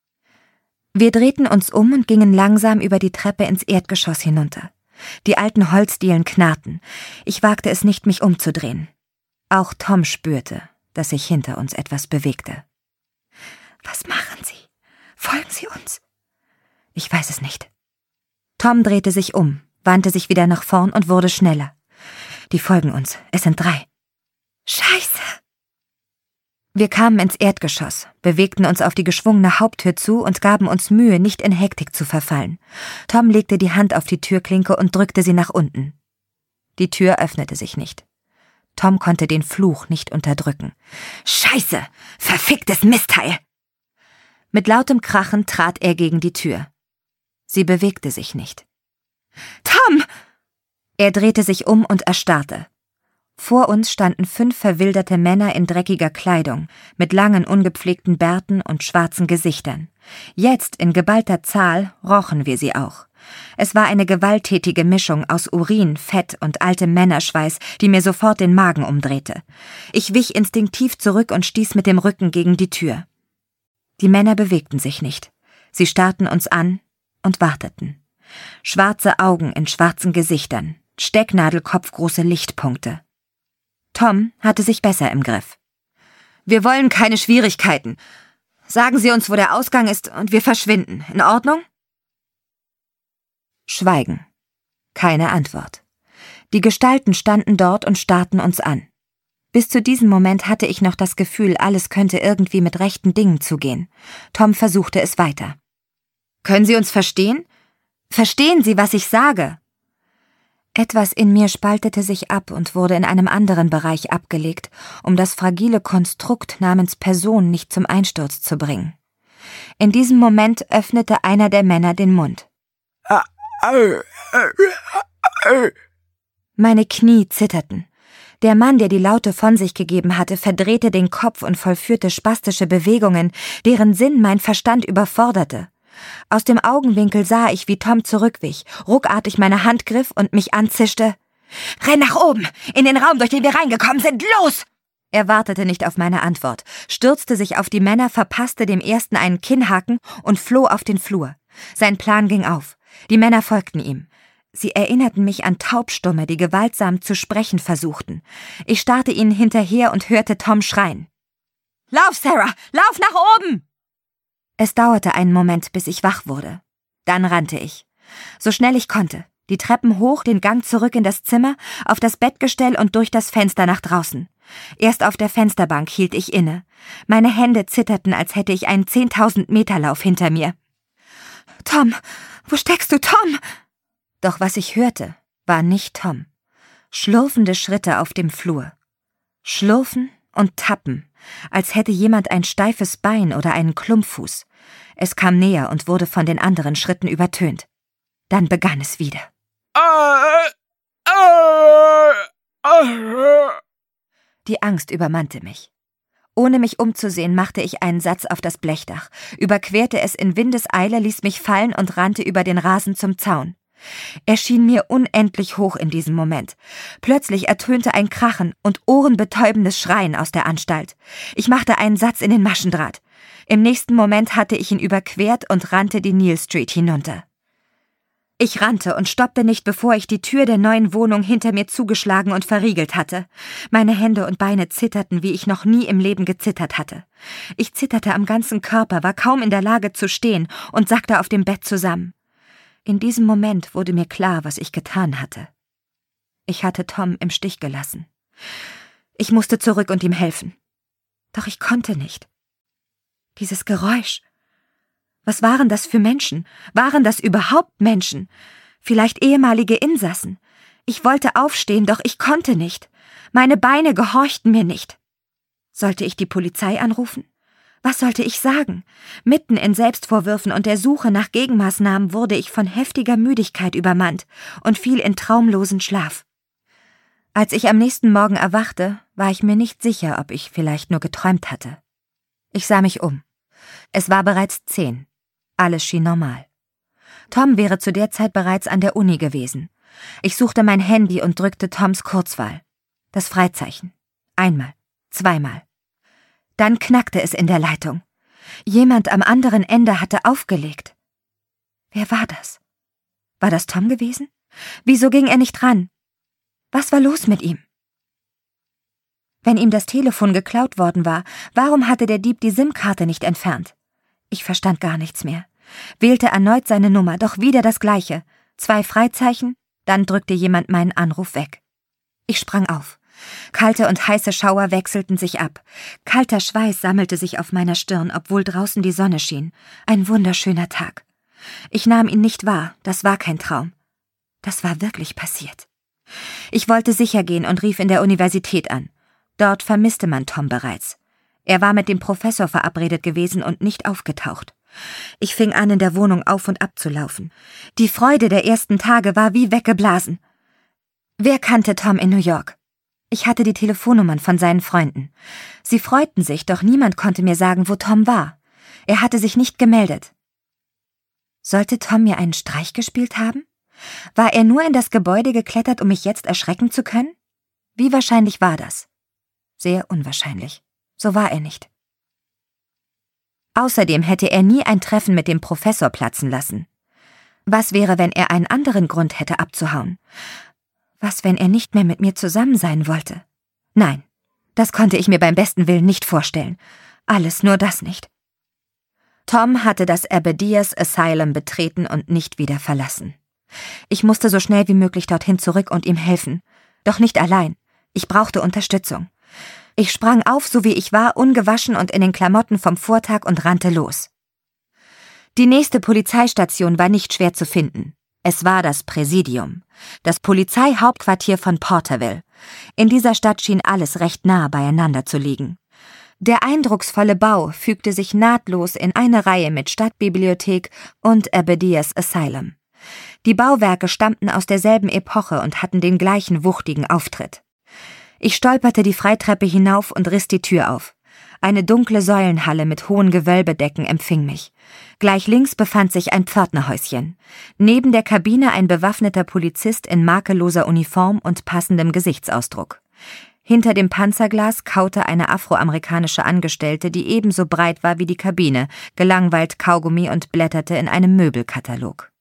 Speaker 1: Wir drehten uns um und gingen langsam über die Treppe ins Erdgeschoss hinunter. Die alten Holzdielen knarrten. Ich wagte es nicht, mich umzudrehen. Auch Tom spürte, dass sich hinter uns etwas bewegte. Was machen Sie? Folgen Sie uns? Ich weiß es nicht. Tom drehte sich um, wandte sich wieder nach vorn und wurde schneller. Die folgen uns. Es sind drei. Scheiße! Wir kamen ins Erdgeschoss, bewegten uns auf die geschwungene Haupttür zu und gaben uns Mühe, nicht in Hektik zu verfallen. Tom legte die Hand auf die Türklinke und drückte sie nach unten. Die Tür öffnete sich nicht. Tom konnte den Fluch nicht unterdrücken. Scheiße! Verficktes Mistteil! Mit lautem Krachen trat er gegen die Tür. Sie bewegte sich nicht. Tom! Er drehte sich um und erstarrte. Vor uns standen fünf verwilderte Männer in dreckiger Kleidung, mit langen, ungepflegten Bärten und schwarzen Gesichtern. Jetzt, in geballter Zahl, rochen wir sie auch. Es war eine gewalttätige Mischung aus Urin, Fett und altem Männerschweiß, die mir sofort den Magen umdrehte. Ich wich instinktiv zurück und stieß mit dem Rücken gegen die Tür. Die Männer bewegten sich nicht. Sie starrten uns an und warteten. Schwarze Augen in schwarzen Gesichtern, stecknadelkopfgroße Lichtpunkte. Tom hatte sich besser im Griff. Wir wollen keine Schwierigkeiten. Sagen Sie uns, wo der Ausgang ist, und wir verschwinden. In Ordnung? Schweigen. Keine Antwort. Die Gestalten standen dort und starrten uns an. Bis zu diesem Moment hatte ich noch das Gefühl, alles könnte irgendwie mit rechten Dingen zugehen. Tom versuchte es weiter. Können Sie uns verstehen? Verstehen Sie, was ich sage? Etwas in mir spaltete sich ab und wurde in einem anderen Bereich abgelegt, um das fragile Konstrukt namens Person nicht zum Einsturz zu bringen. In diesem Moment öffnete einer der Männer den Mund. Meine Knie zitterten. Der Mann, der die Laute von sich gegeben hatte, verdrehte den Kopf und vollführte spastische Bewegungen, deren Sinn mein Verstand überforderte. Aus dem Augenwinkel sah ich, wie Tom zurückwich, ruckartig meine Hand griff und mich anzischte. »Renn nach oben! In den Raum, durch den wir reingekommen sind! Los!« Er wartete nicht auf meine Antwort, stürzte sich auf die Männer, verpasste dem ersten einen Kinnhaken und floh auf den Flur. Sein Plan ging auf. Die Männer folgten ihm. Sie erinnerten mich an Taubstumme, die gewaltsam zu sprechen versuchten. Ich starrte ihnen hinterher und hörte Tom schreien. »Lauf, Sarah! Lauf nach oben!« Es dauerte einen Moment, bis ich wach wurde. Dann rannte ich. So schnell ich konnte. Die Treppen hoch, den Gang zurück in das Zimmer, auf das Bettgestell und durch das Fenster nach draußen. Erst auf der Fensterbank hielt ich inne. Meine Hände zitterten, als hätte ich einen zehntausend-Meter-Lauf hinter mir. »Tom, wo steckst du, Tom?« Doch was ich hörte, war nicht Tom. Schlurfende Schritte auf dem Flur. Schlurfen und tappen, als hätte jemand ein steifes Bein oder einen Klumpfuß. Es kam näher und wurde von den anderen Schritten übertönt. Dann begann es wieder. Die Angst übermannte mich. Ohne mich umzusehen, machte ich einen Satz auf das Blechdach, überquerte es in Windeseile, ließ mich fallen und rannte über den Rasen zum Zaun. Er schien mir unendlich hoch in diesem Moment. Plötzlich ertönte ein Krachen und ohrenbetäubendes Schreien aus der Anstalt. Ich machte einen Satz in den Maschendraht. Im nächsten Moment hatte ich ihn überquert und rannte die Neal Street hinunter. Ich rannte und stoppte nicht, bevor ich die Tür der neuen Wohnung hinter mir zugeschlagen und verriegelt hatte. Meine Hände und Beine zitterten, wie ich noch nie im Leben gezittert hatte. Ich zitterte am ganzen Körper, war kaum in der Lage zu stehen und sackte auf dem Bett zusammen. In diesem Moment wurde mir klar, was ich getan hatte. Ich hatte Tom im Stich gelassen. Ich musste zurück und ihm helfen. Doch ich konnte nicht. Dieses Geräusch. Was waren das für Menschen? Waren das überhaupt Menschen? Vielleicht ehemalige Insassen? Ich wollte aufstehen, doch ich konnte nicht. Meine Beine gehorchten mir nicht. Sollte ich die Polizei anrufen? Was sollte ich sagen? Mitten in Selbstvorwürfen und der Suche nach Gegenmaßnahmen wurde ich von heftiger Müdigkeit übermannt und fiel in traumlosen Schlaf. Als ich am nächsten Morgen erwachte, war ich mir nicht sicher, ob ich vielleicht nur geträumt hatte. Ich sah mich um. Es war bereits zehn. Alles schien normal. Tom wäre zu der Zeit bereits an der Uni gewesen. Ich suchte mein Handy und drückte Toms Kurzwahl. Das Freizeichen. Einmal. Zweimal. Dann knackte es in der Leitung. Jemand am anderen Ende hatte aufgelegt. Wer war das? War das Tom gewesen? Wieso ging er nicht ran? Was war los mit ihm? Wenn ihm das Telefon geklaut worden war, warum hatte der Dieb die SIM-Karte nicht entfernt? Ich verstand gar nichts mehr. Wählte erneut seine Nummer, doch wieder das Gleiche. Zwei Freizeichen, dann drückte jemand meinen Anruf weg. Ich sprang auf. Kalte und heiße Schauer wechselten sich ab. Kalter Schweiß sammelte sich auf meiner Stirn, obwohl draußen die Sonne schien. Ein wunderschöner Tag. Ich nahm ihn nicht wahr, das war kein Traum. Das war wirklich passiert. Ich wollte sicher gehen und rief in der Universität an. Dort vermisste man Tom bereits. Er war mit dem Professor verabredet gewesen und nicht aufgetaucht. Ich fing an, in der Wohnung auf und ab zu laufen. Die Freude der ersten Tage war wie weggeblasen. Wer kannte Tom in New York? Ich hatte die Telefonnummern von seinen Freunden. Sie freuten sich, doch niemand konnte mir sagen, wo Tom war. Er hatte sich nicht gemeldet. Sollte Tom mir einen Streich gespielt haben? War er nur in das Gebäude geklettert, um mich jetzt erschrecken zu können? Wie wahrscheinlich war das? Sehr unwahrscheinlich. So war er nicht. Außerdem hätte er nie ein Treffen mit dem Professor platzen lassen. Was wäre, wenn er einen anderen Grund hätte abzuhauen? Was, wenn er nicht mehr mit mir zusammen sein wollte? Nein, das konnte ich mir beim besten Willen nicht vorstellen. Alles nur das nicht. Tom hatte das Aberdeers Asylum betreten und nicht wieder verlassen. Ich musste so schnell wie möglich dorthin zurück und ihm helfen. Doch nicht allein. Ich brauchte Unterstützung. Ich sprang auf, so wie ich war, ungewaschen und in den Klamotten vom Vortag und rannte los. Die nächste Polizeistation war nicht schwer zu finden. Es war das Präsidium, das Polizeihauptquartier von Porterville. In dieser Stadt schien alles recht nah beieinander zu liegen. Der eindrucksvolle Bau fügte sich nahtlos in eine Reihe mit Stadtbibliothek und Aberdeers Asylum. Die Bauwerke stammten aus derselben Epoche und hatten den gleichen wuchtigen Auftritt. Ich stolperte die Freitreppe hinauf und riss die Tür auf. Eine dunkle Säulenhalle mit hohen Gewölbedecken empfing mich. Gleich links befand sich ein Pförtnerhäuschen. Neben der Kabine ein bewaffneter Polizist in makelloser Uniform und passendem Gesichtsausdruck. Hinter dem Panzerglas kaute eine afroamerikanische Angestellte, die ebenso breit war wie die Kabine, gelangweilt Kaugummi und blätterte in einem Möbelkatalog.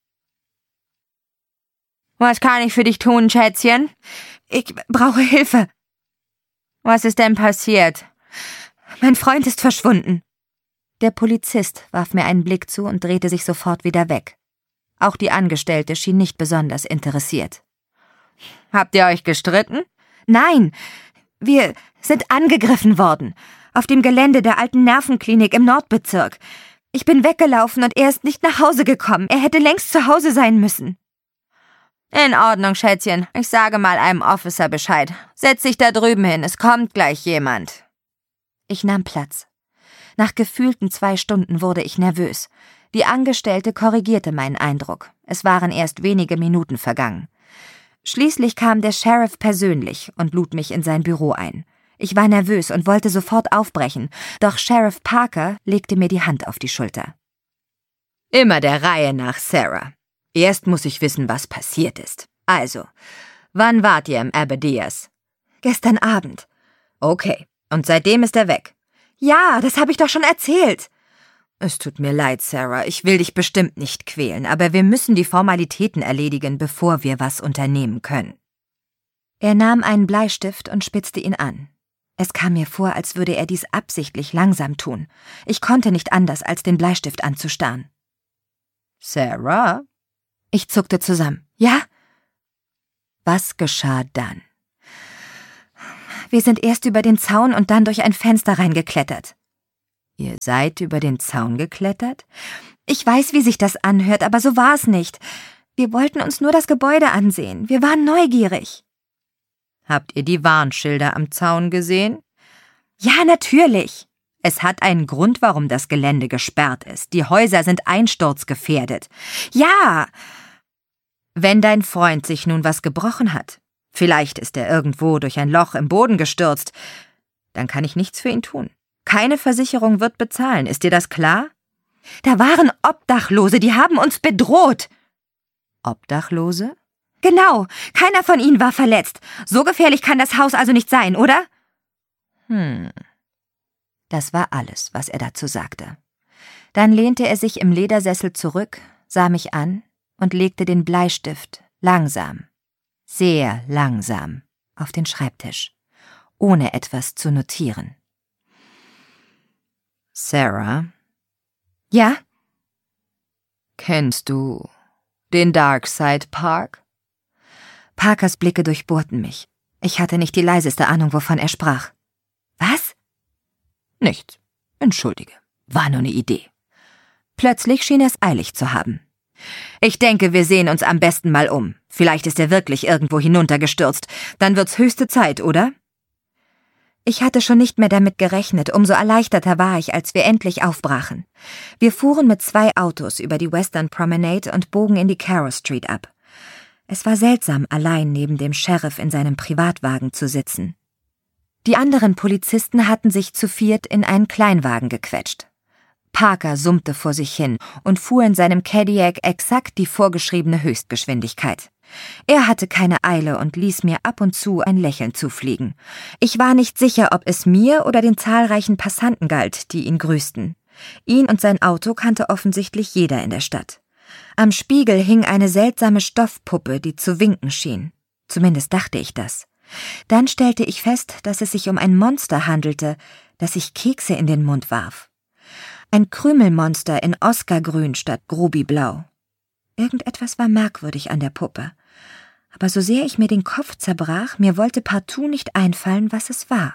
Speaker 1: »Was kann ich für dich tun, Schätzchen?« »Ich brauche Hilfe.« »Was ist denn passiert?« »Mein Freund ist verschwunden.« Der Polizist warf mir einen Blick zu und drehte sich sofort wieder weg. Auch die Angestellte schien nicht besonders interessiert. »Habt ihr euch gestritten?« »Nein, wir sind angegriffen worden. Auf dem Gelände der alten Nervenklinik im Nordbezirk. Ich bin weggelaufen und er ist nicht nach Hause gekommen. Er hätte längst zu Hause sein müssen.« »In Ordnung, Schätzchen. Ich sage mal einem Officer Bescheid. Setz dich da drüben hin, es kommt gleich jemand.« Ich nahm Platz. Nach gefühlten zwei Stunden wurde ich nervös. Die Angestellte korrigierte meinen Eindruck. Es waren erst wenige Minuten vergangen. Schließlich kam der Sheriff persönlich und lud mich in sein Büro ein. Ich war nervös und wollte sofort aufbrechen, doch Sheriff Parker legte mir die Hand auf die Schulter. »Immer der Reihe nach, Sarah. Erst muss ich wissen, was passiert ist. Also, wann wart ihr im Aberdeers?« »Gestern Abend.« »Okay, und seitdem ist er weg?« »Ja, das habe ich doch schon erzählt.« »Es tut mir leid, Sarah, ich will dich bestimmt nicht quälen, aber wir müssen die Formalitäten erledigen, bevor wir was unternehmen können.« Er nahm einen Bleistift und spitzte ihn an. Es kam mir vor, als würde er dies absichtlich langsam tun. Ich konnte nicht anders, als den Bleistift anzustarren. »Sarah?« Ich zuckte zusammen. »Ja?« Was geschah dann? Wir sind erst über den Zaun und dann durch ein Fenster reingeklettert. Ihr seid über den Zaun geklettert? Ich weiß, wie sich das anhört, aber so war es nicht. Wir wollten uns nur das Gebäude ansehen. Wir waren neugierig. Habt ihr die Warnschilder am Zaun gesehen? Ja, natürlich. Es hat einen Grund, warum das Gelände gesperrt ist. Die Häuser sind einsturzgefährdet. Ja! Wenn dein Freund sich nun was gebrochen hat, vielleicht ist er irgendwo durch ein Loch im Boden gestürzt, dann kann ich nichts für ihn tun. Keine Versicherung wird bezahlen, ist dir das klar? Da waren Obdachlose, die haben uns bedroht. Obdachlose? Genau, keiner von ihnen war verletzt. So gefährlich kann das Haus also nicht sein, oder? Hm. Das war alles, was er dazu sagte. Dann lehnte er sich im Ledersessel zurück, sah mich an und legte den Bleistift langsam, sehr langsam, auf den Schreibtisch, ohne etwas zu notieren. Sarah? Ja? Kennst du den Darkside Park? Parkers Blicke durchbohrten mich. Ich hatte nicht die leiseste Ahnung, wovon er sprach. Was? Nichts. Entschuldige. War nur eine Idee. Plötzlich schien er es eilig zu haben. Ich denke, wir sehen uns am besten mal um. Vielleicht ist er wirklich irgendwo hinuntergestürzt. Dann wird's höchste Zeit, oder? Ich hatte schon nicht mehr damit gerechnet, umso erleichterter war ich, als wir endlich aufbrachen. Wir fuhren mit zwei Autos über die Western Promenade und bogen in die Carroll Street ab. Es war seltsam, allein neben dem Sheriff in seinem Privatwagen zu sitzen. Die anderen Polizisten hatten sich zu viert in einen Kleinwagen gequetscht. Parker summte vor sich hin und fuhr in seinem Cadillac exakt die vorgeschriebene Höchstgeschwindigkeit. Er hatte keine Eile und ließ mir ab und zu ein Lächeln zufliegen. Ich war nicht sicher, ob es mir oder den zahlreichen Passanten galt, die ihn grüßten. Ihn und sein Auto kannte offensichtlich jeder in der Stadt. Am Spiegel hing eine seltsame Stoffpuppe, die zu winken schien. Zumindest dachte ich das. Dann stellte ich fest, dass es sich um ein Monster handelte, das sich Kekse in den Mund warf. Ein Krümelmonster in Oscargrün statt Grubiblau. Irgendetwas war merkwürdig an der Puppe. Aber so sehr ich mir den Kopf zerbrach, mir wollte partout nicht einfallen, was es war.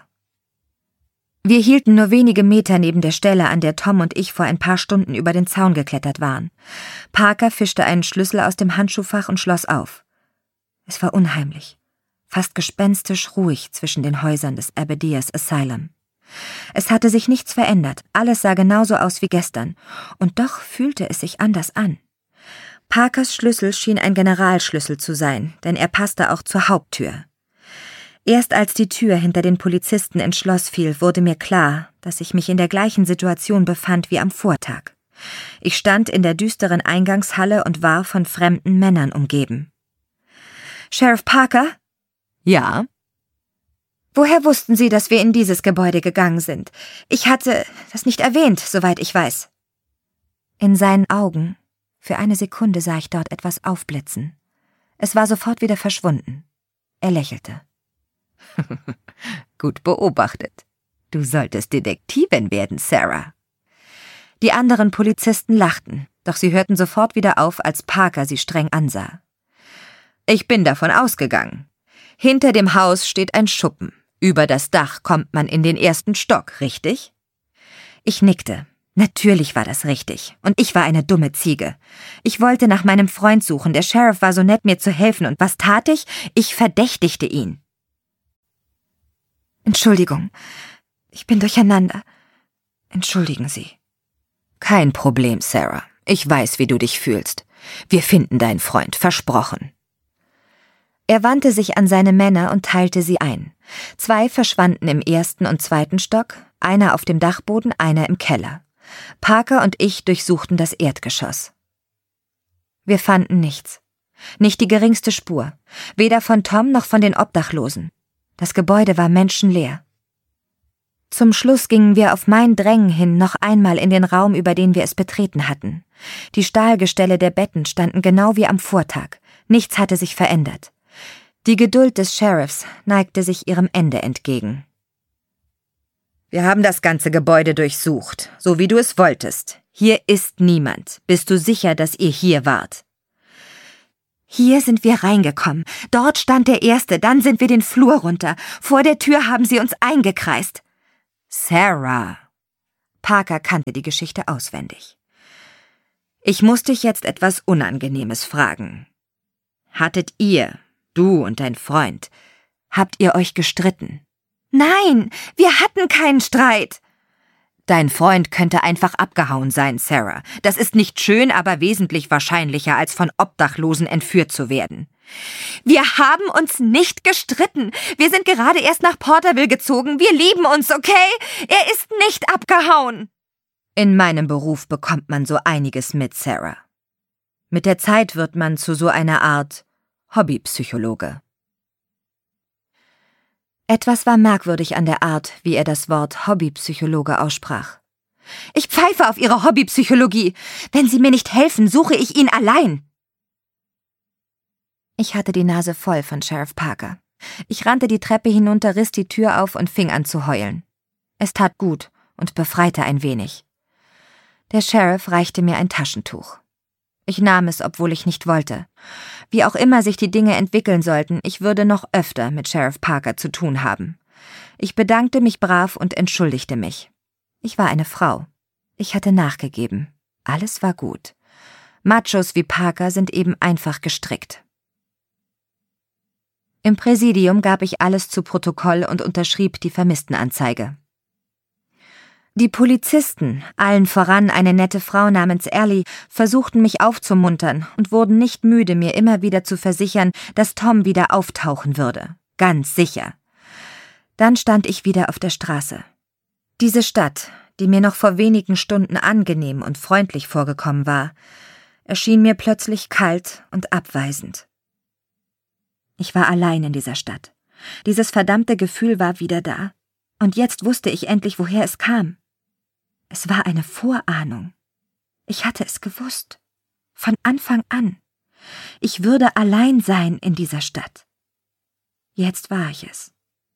Speaker 1: Wir hielten nur wenige Meter neben der Stelle, an der Tom und ich vor ein paar Stunden über den Zaun geklettert waren. Parker fischte einen Schlüssel aus dem Handschuhfach und schloss auf. Es war unheimlich, fast gespenstisch ruhig zwischen den Häusern des Aberdeers Asylum. Es hatte sich nichts verändert, alles sah genauso aus wie gestern, und doch fühlte es sich anders an. Parkers Schlüssel schien ein Generalschlüssel zu sein, denn er passte auch zur Haupttür. Erst als die Tür hinter den Polizisten ins Schloss fiel, wurde mir klar, dass ich mich in der gleichen Situation befand wie am Vortag. Ich stand in der düsteren Eingangshalle und war von fremden Männern umgeben. »Sheriff Parker?« »Ja?« »Woher wussten Sie, dass wir in dieses Gebäude gegangen sind? Ich hatte das nicht erwähnt, soweit ich weiß.« In seinen Augen, für eine Sekunde sah ich dort etwas aufblitzen. Es war sofort wieder verschwunden. Er lächelte. »Gut beobachtet. Du solltest Detektivin werden, Sarah.« Die anderen Polizisten lachten, doch sie hörten sofort wieder auf, als Parker sie streng ansah. »Ich bin davon ausgegangen. Hinter dem Haus steht ein Schuppen. Über das Dach kommt man in den ersten Stock, richtig?« Ich nickte. Natürlich war das richtig. Und ich war eine dumme Ziege. Ich wollte nach meinem Freund suchen. Der Sheriff war so nett, mir zu helfen. Und was tat ich? Ich verdächtigte ihn. »Entschuldigung, ich bin durcheinander. Entschuldigen Sie.« »Kein Problem, Sarah. Ich weiß, wie du dich fühlst. Wir finden deinen Freund, versprochen.« Er wandte sich an seine Männer und teilte sie ein. Zwei verschwanden im ersten und zweiten Stock, einer auf dem Dachboden, einer im Keller. Parker und ich durchsuchten das Erdgeschoss. Wir fanden nichts. Nicht die geringste Spur. Weder von Tom noch von den Obdachlosen. Das Gebäude war menschenleer. Zum Schluss gingen wir auf mein Drängen hin noch einmal in den Raum, über den wir es betreten hatten. Die Stahlgestelle der Betten standen genau wie am Vortag. Nichts hatte sich verändert. Die Geduld des Sheriffs neigte sich ihrem Ende entgegen. »Wir haben das ganze Gebäude durchsucht, so wie du es wolltest. Hier ist niemand. Bist du sicher, dass ihr hier wart?« Hier sind wir reingekommen. Dort stand der Erste, dann sind wir den Flur runter. Vor der Tür haben sie uns eingekreist. Sarah. Parker kannte die Geschichte auswendig. Ich muss dich jetzt etwas Unangenehmes fragen. Hattet ihr, du und dein Freund, habt ihr euch gestritten? Nein, wir hatten keinen Streit. Dein Freund könnte einfach abgehauen sein, Sarah. Das ist nicht schön, aber wesentlich wahrscheinlicher, als von Obdachlosen entführt zu werden. Wir haben uns nicht gestritten. Wir sind gerade erst nach Porterville gezogen. Wir lieben uns, okay? Er ist nicht abgehauen. In meinem Beruf bekommt man so einiges mit, Sarah. Mit der Zeit wird man zu so einer Art Hobbypsychologe. Etwas war merkwürdig an der Art, wie er das Wort Hobbypsychologe aussprach. Ich pfeife auf Ihre Hobbypsychologie. Wenn Sie mir nicht helfen, suche ich ihn allein. Ich hatte die Nase voll von Sheriff Parker. Ich rannte die Treppe hinunter, riss die Tür auf und fing an zu heulen. Es tat gut und befreite ein wenig. Der Sheriff reichte mir ein Taschentuch. Ich nahm es, obwohl ich nicht wollte. Wie auch immer sich die Dinge entwickeln sollten, ich würde noch öfter mit Sheriff Parker zu tun haben. Ich bedankte mich brav und entschuldigte mich. Ich war eine Frau. Ich hatte nachgegeben. Alles war gut. Machos wie Parker sind eben einfach gestrickt. Im Präsidium gab ich alles zu Protokoll und unterschrieb die Vermisstenanzeige. Die Polizisten, allen voran eine nette Frau namens Ellie, versuchten mich aufzumuntern und wurden nicht müde, mir immer wieder zu versichern, dass Tom wieder auftauchen würde. Ganz sicher. Dann stand ich wieder auf der Straße. Diese Stadt, die mir noch vor wenigen Stunden angenehm und freundlich vorgekommen war, erschien mir plötzlich kalt und abweisend. Ich war allein in dieser Stadt. Dieses verdammte Gefühl war wieder da. Und jetzt wusste ich endlich, woher es kam. Es war eine Vorahnung. Ich hatte es gewusst. Von Anfang an. Ich würde allein sein in dieser Stadt. Jetzt war ich es.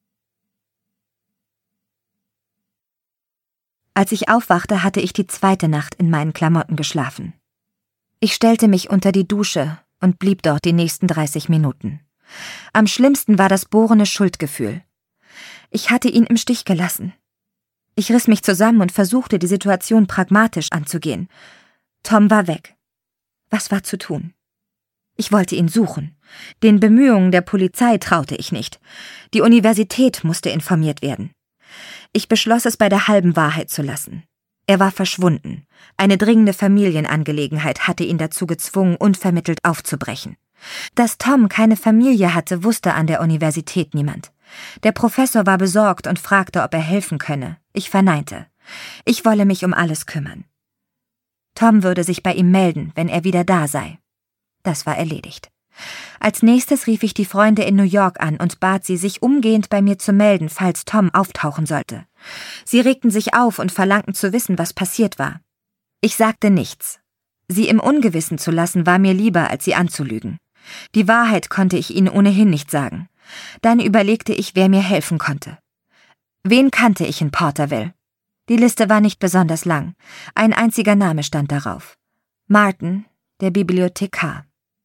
Speaker 1: Als ich aufwachte, hatte ich die zweite Nacht in meinen Klamotten geschlafen. Ich stellte mich unter die Dusche und blieb dort die nächsten dreißig Minuten. Am schlimmsten war das bohrende Schuldgefühl. Ich hatte ihn im Stich gelassen. Ich riss mich zusammen und versuchte, die Situation pragmatisch anzugehen. Tom war weg. Was war zu tun? Ich wollte ihn suchen. Den Bemühungen der Polizei traute ich nicht. Die Universität musste informiert werden. Ich beschloss, es bei der halben Wahrheit zu lassen. Er war verschwunden. Eine dringende Familienangelegenheit hatte ihn dazu gezwungen, unvermittelt aufzubrechen. Dass Tom keine Familie hatte, wusste an der Universität niemand. Der Professor war besorgt und fragte, ob er helfen könne. Ich verneinte. Ich wolle mich um alles kümmern. Tom würde sich bei ihm melden, wenn er wieder da sei. Das war erledigt. Als nächstes rief ich die Freunde in New York an und bat sie, sich umgehend bei mir zu melden, falls Tom auftauchen sollte. Sie regten sich auf und verlangten zu wissen, was passiert war. Ich sagte nichts. Sie im Ungewissen zu lassen, war mir lieber, als sie anzulügen. Die Wahrheit konnte ich ihnen ohnehin nicht sagen. Dann überlegte ich, wer mir helfen konnte. Wen kannte ich in Porterville? Die Liste war nicht besonders lang. Ein einziger Name stand darauf. Martin, der Bibliothekar.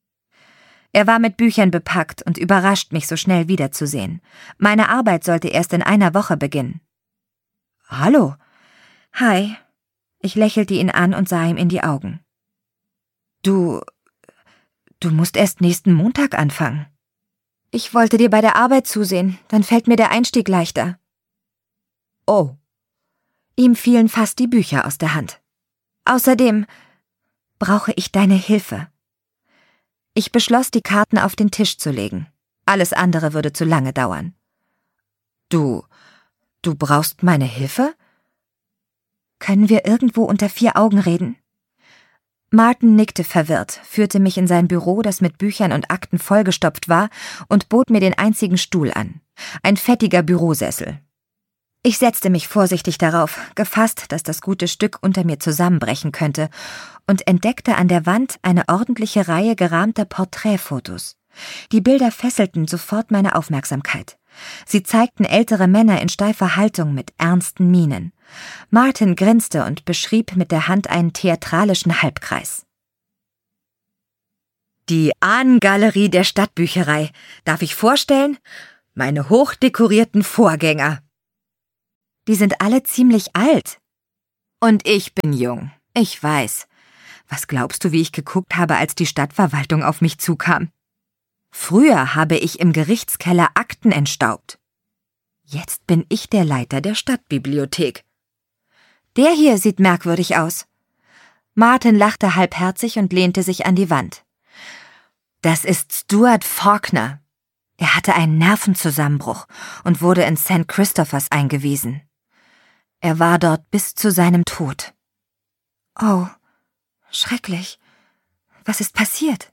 Speaker 1: Er war mit Büchern bepackt und überrascht mich, so schnell wiederzusehen. Meine Arbeit sollte erst in einer Woche beginnen. »Hallo.« »Hi.« Ich lächelte ihn an und sah ihm in die Augen. »Du... du musst erst nächsten Montag anfangen.« »Ich wollte dir bei der Arbeit zusehen, dann fällt mir der Einstieg leichter.« »Oh.« Ihm fielen fast die Bücher aus der Hand. »Außerdem brauche ich deine Hilfe.« Ich beschloss, die Karten auf den Tisch zu legen. Alles andere würde zu lange dauern. »Du... du brauchst meine Hilfe?« »Können wir irgendwo unter vier Augen reden?« Martin nickte verwirrt, führte mich in sein Büro, das mit Büchern und Akten vollgestopft war, und bot mir den einzigen Stuhl an. Ein fettiger Bürosessel. Ich setzte mich vorsichtig darauf, gefasst, dass das gute Stück unter mir zusammenbrechen könnte, und entdeckte an der Wand eine ordentliche Reihe gerahmter Porträtfotos. Die Bilder fesselten sofort meine Aufmerksamkeit. Sie zeigten ältere Männer in steifer Haltung mit ernsten Mienen. Martin grinste und beschrieb mit der Hand einen theatralischen Halbkreis. Die Ahnengalerie der Stadtbücherei. Darf ich vorstellen? Meine hochdekorierten Vorgänger. Die sind alle ziemlich alt. Und ich bin jung. Ich weiß. Was glaubst du, wie ich geguckt habe, als die Stadtverwaltung auf mich zukam? Früher habe ich im Gerichtskeller Akten entstaubt. Jetzt bin ich der Leiter der Stadtbibliothek. Der hier sieht merkwürdig aus. Martin lachte halbherzig und lehnte sich an die Wand. Das ist Stuart Faulkner. Er hatte einen Nervenzusammenbruch und wurde in Sankt Christophers eingewiesen. Er war dort bis zu seinem Tod. Oh, schrecklich. Was ist passiert?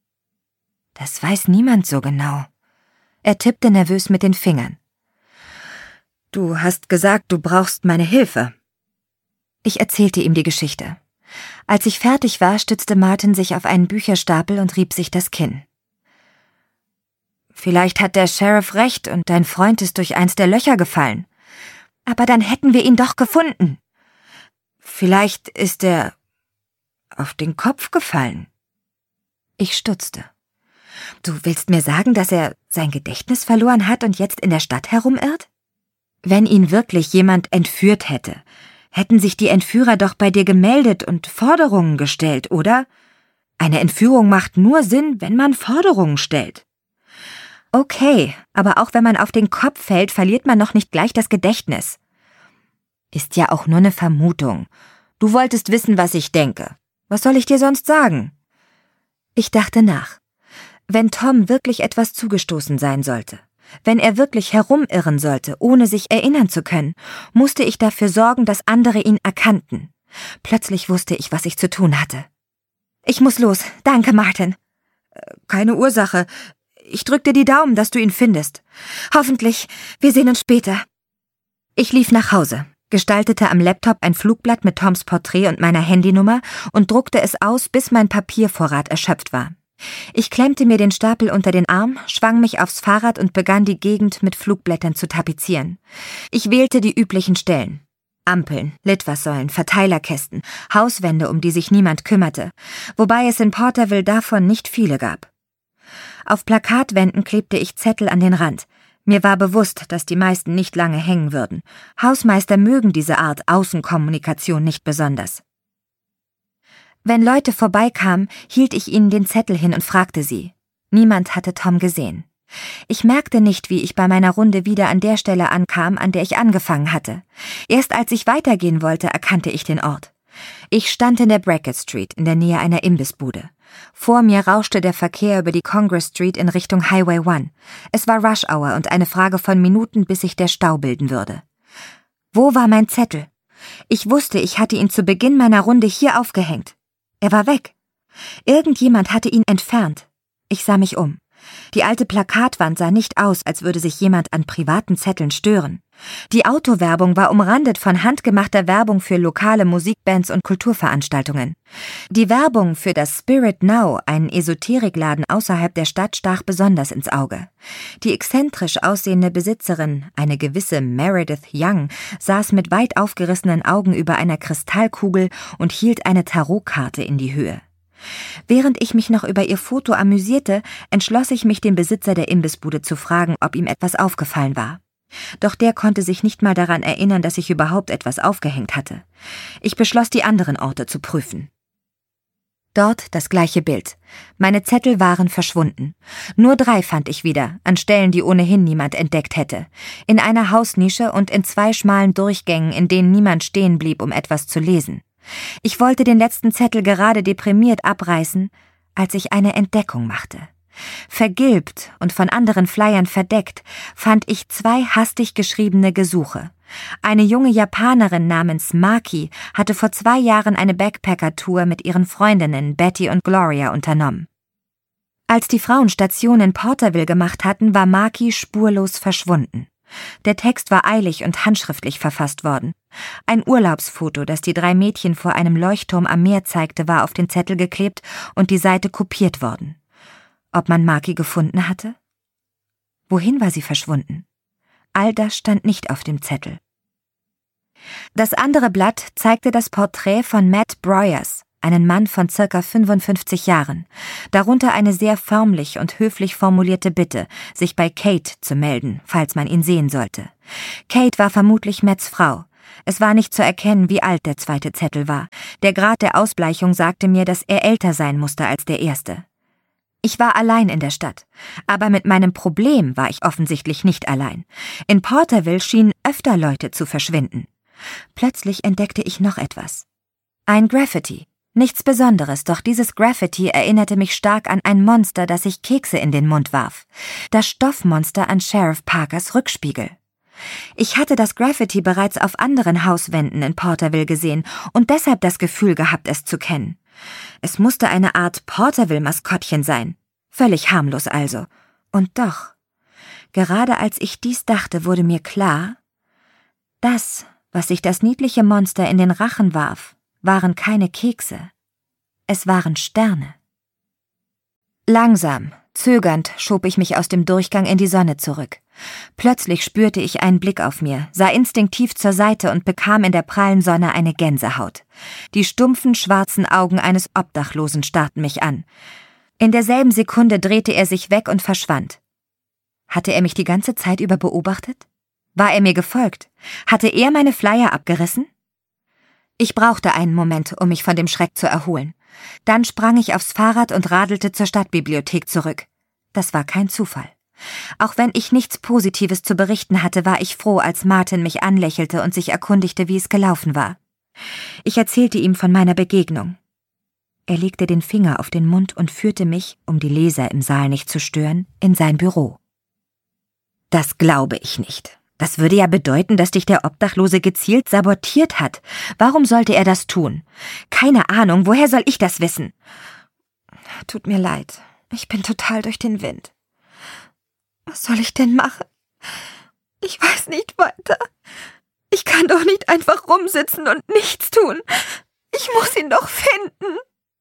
Speaker 1: Das weiß niemand so genau. Er tippte nervös mit den Fingern. Du hast gesagt, du brauchst meine Hilfe. Ich erzählte ihm die Geschichte. Als ich fertig war, stützte Martin sich auf einen Bücherstapel und rieb sich das Kinn. Vielleicht hat der Sheriff recht und dein Freund ist durch eins der Löcher gefallen. Aber dann hätten wir ihn doch gefunden. Vielleicht ist er auf den Kopf gefallen. Ich stutzte. Du willst mir sagen, dass er sein Gedächtnis verloren hat und jetzt in der Stadt herumirrt? Wenn ihn wirklich jemand entführt hätte, hätten sich die Entführer doch bei dir gemeldet und Forderungen gestellt, oder? Eine Entführung macht nur Sinn, wenn man Forderungen stellt. Okay, aber auch wenn man auf den Kopf fällt, verliert man noch nicht gleich das Gedächtnis. Ist ja auch nur eine Vermutung. Du wolltest wissen, was ich denke. Was soll ich dir sonst sagen? Ich dachte nach. Wenn Tom wirklich etwas zugestoßen sein sollte, wenn er wirklich herumirren sollte, ohne sich erinnern zu können, musste ich dafür sorgen, dass andere ihn erkannten. Plötzlich wusste ich, was ich zu tun hatte. Ich muss los. Danke, Martin. Keine Ursache. Ich drück dir die Daumen, dass du ihn findest. Hoffentlich. Wir sehen uns später. Ich lief nach Hause, gestaltete am Laptop ein Flugblatt mit Toms Porträt und meiner Handynummer und druckte es aus, bis mein Papiervorrat erschöpft war. Ich klemmte mir den Stapel unter den Arm, schwang mich aufs Fahrrad und begann die Gegend mit Flugblättern zu tapezieren. Ich wählte die üblichen Stellen. Ampeln, Litfaßsäulen, Verteilerkästen, Hauswände, um die sich niemand kümmerte, wobei es in Porterville davon nicht viele gab. Auf Plakatwänden klebte ich Zettel an den Rand. Mir war bewusst, dass die meisten nicht lange hängen würden. Hausmeister mögen diese Art Außenkommunikation nicht besonders. Wenn Leute vorbeikamen, hielt ich ihnen den Zettel hin und fragte sie. Niemand hatte Tom gesehen. Ich merkte nicht, wie ich bei meiner Runde wieder an der Stelle ankam, an der ich angefangen hatte. Erst als ich weitergehen wollte, erkannte ich den Ort. Ich stand in der Brackett Street, in der Nähe einer Imbissbude. Vor mir rauschte der Verkehr über die Congress Street in Richtung Highway One. Es war Rush Hour und eine Frage von Minuten, bis sich der Stau bilden würde. Wo war mein Zettel? Ich wusste, ich hatte ihn zu Beginn meiner Runde hier aufgehängt. Er war weg. Irgendjemand hatte ihn entfernt. Ich sah mich um. Die alte Plakatwand sah nicht aus, als würde sich jemand an privaten Zetteln stören. Die Autowerbung war umrandet von handgemachter Werbung für lokale Musikbands und Kulturveranstaltungen. Die Werbung für das Spirit Now, einen Esoterikladen außerhalb der Stadt, stach besonders ins Auge. Die exzentrisch aussehende Besitzerin, eine gewisse Meredith Young, saß mit weit aufgerissenen Augen über einer Kristallkugel und hielt eine Tarotkarte in die Höhe. Während ich mich noch über ihr Foto amüsierte, entschloss ich mich, den Besitzer der Imbissbude zu fragen, ob ihm etwas aufgefallen war. Doch der konnte sich nicht mal daran erinnern, dass ich überhaupt etwas aufgehängt hatte. Ich beschloss, die anderen Orte zu prüfen. Dort das gleiche Bild. Meine Zettel waren verschwunden. Nur drei fand ich wieder, an Stellen, die ohnehin niemand entdeckt hätte. In einer Hausnische und in zwei schmalen Durchgängen, in denen niemand stehen blieb, um etwas zu lesen. Ich wollte den letzten Zettel gerade deprimiert abreißen, als ich eine Entdeckung machte. Vergilbt und von anderen Flyern verdeckt, fand ich zwei hastig geschriebene Gesuche. Eine junge Japanerin namens Maki hatte vor zwei Jahren eine Backpacker-Tour mit ihren Freundinnen Betty und Gloria unternommen. Als die Frauen Station in Porterville gemacht hatten, war Maki spurlos verschwunden. Der Text war eilig und handschriftlich verfasst worden. Ein Urlaubsfoto, das die drei Mädchen vor einem Leuchtturm am Meer zeigte, war auf den Zettel geklebt und die Seite kopiert worden. Ob man Maki gefunden hatte? Wohin war sie verschwunden? All das stand nicht auf dem Zettel. Das andere Blatt zeigte das Porträt von Matt Broyers, einen Mann von circa fünfundfünfzig Jahren, darunter eine sehr förmlich und höflich formulierte Bitte, sich bei Kate zu melden, falls man ihn sehen sollte. Kate war vermutlich Matts Frau. Es war nicht zu erkennen, wie alt der zweite Zettel war. Der Grad der Ausbleichung sagte mir, dass er älter sein musste als der erste. Ich war allein in der Stadt, aber mit meinem Problem war ich offensichtlich nicht allein. In Porterville schienen öfter Leute zu verschwinden. Plötzlich entdeckte ich noch etwas. Ein Graffiti. Nichts Besonderes, doch dieses Graffiti erinnerte mich stark an ein Monster, das sich Kekse in den Mund warf. Das Stoffmonster an Sheriff Parkers Rückspiegel. Ich hatte das Graffiti bereits auf anderen Hauswänden in Porterville gesehen und deshalb das Gefühl gehabt, es zu kennen. Es musste eine Art Porterville-Maskottchen sein. Völlig harmlos also. Und doch, gerade als ich dies dachte, wurde mir klar, das, was sich das niedliche Monster in den Rachen warf, waren keine Kekse. Es waren Sterne. Langsam, zögernd schob ich mich aus dem Durchgang in die Sonne zurück. Plötzlich spürte ich einen Blick auf mir, sah instinktiv zur Seite und bekam in der prallen Sonne eine Gänsehaut. Die stumpfen, schwarzen Augen eines Obdachlosen starrten mich an. In derselben Sekunde drehte er sich weg und verschwand. Hatte er mich die ganze Zeit über beobachtet? War er mir gefolgt? Hatte er meine Flyer abgerissen? Ich brauchte einen Moment, um mich von dem Schreck zu erholen. Dann sprang ich aufs Fahrrad und radelte zur Stadtbibliothek zurück. Das war kein Zufall. Auch wenn ich nichts Positives zu berichten hatte, war ich froh, als Martin mich anlächelte und sich erkundigte, wie es gelaufen war. Ich erzählte ihm von meiner Begegnung. Er legte den Finger auf den Mund und führte mich, um die Leser im Saal nicht zu stören, in sein Büro. Das glaube ich nicht. Das würde ja bedeuten, dass dich der Obdachlose gezielt sabotiert hat. Warum sollte er das tun? Keine Ahnung, woher soll ich das wissen? Tut mir leid, ich bin total durch den Wind. Was soll ich denn machen? Ich weiß nicht weiter. Ich kann doch nicht einfach rumsitzen und nichts tun. Ich muss ihn doch finden.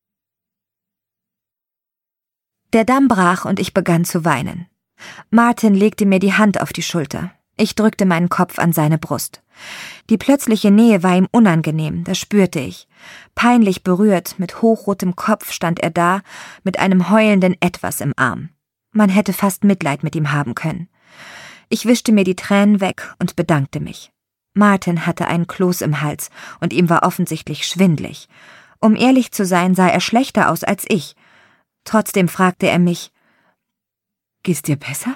Speaker 1: Der Damm brach und ich begann zu weinen. Martin legte mir die Hand auf die Schulter. Ich drückte meinen Kopf an seine Brust. Die plötzliche Nähe war ihm unangenehm, das spürte ich. Peinlich berührt, mit hochrotem Kopf stand er da, mit einem heulenden Etwas im Arm. Man hätte fast Mitleid mit ihm haben können. Ich wischte mir die Tränen weg und bedankte mich. Martin hatte einen Kloß im Hals und ihm war offensichtlich schwindlig. Um ehrlich zu sein, sah er schlechter aus als ich. Trotzdem fragte er mich, »Geht's dir besser?«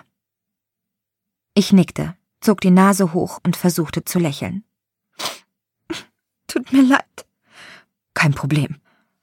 Speaker 1: Ich nickte, zog die Nase hoch und versuchte zu lächeln. »Tut mir leid.« »Kein Problem.«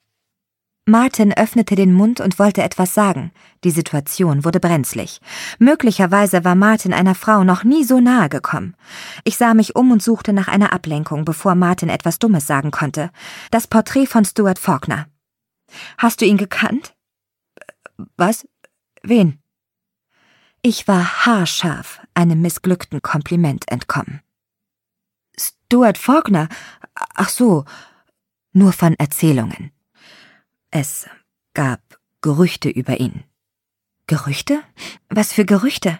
Speaker 1: Martin öffnete den Mund und wollte etwas sagen. Die Situation wurde brenzlig. Möglicherweise war Martin einer Frau noch nie so nahe gekommen. Ich sah mich um und suchte nach einer Ablenkung, bevor Martin etwas Dummes sagen konnte. Das Porträt von Stuart Faulkner. »Hast du ihn gekannt?« »Was? Wen?« Ich war haarscharf einem missglückten Kompliment entkommen. »Stuart Faulkner? Ach so, nur von Erzählungen.« Es gab Gerüchte über ihn. Gerüchte? Was für Gerüchte?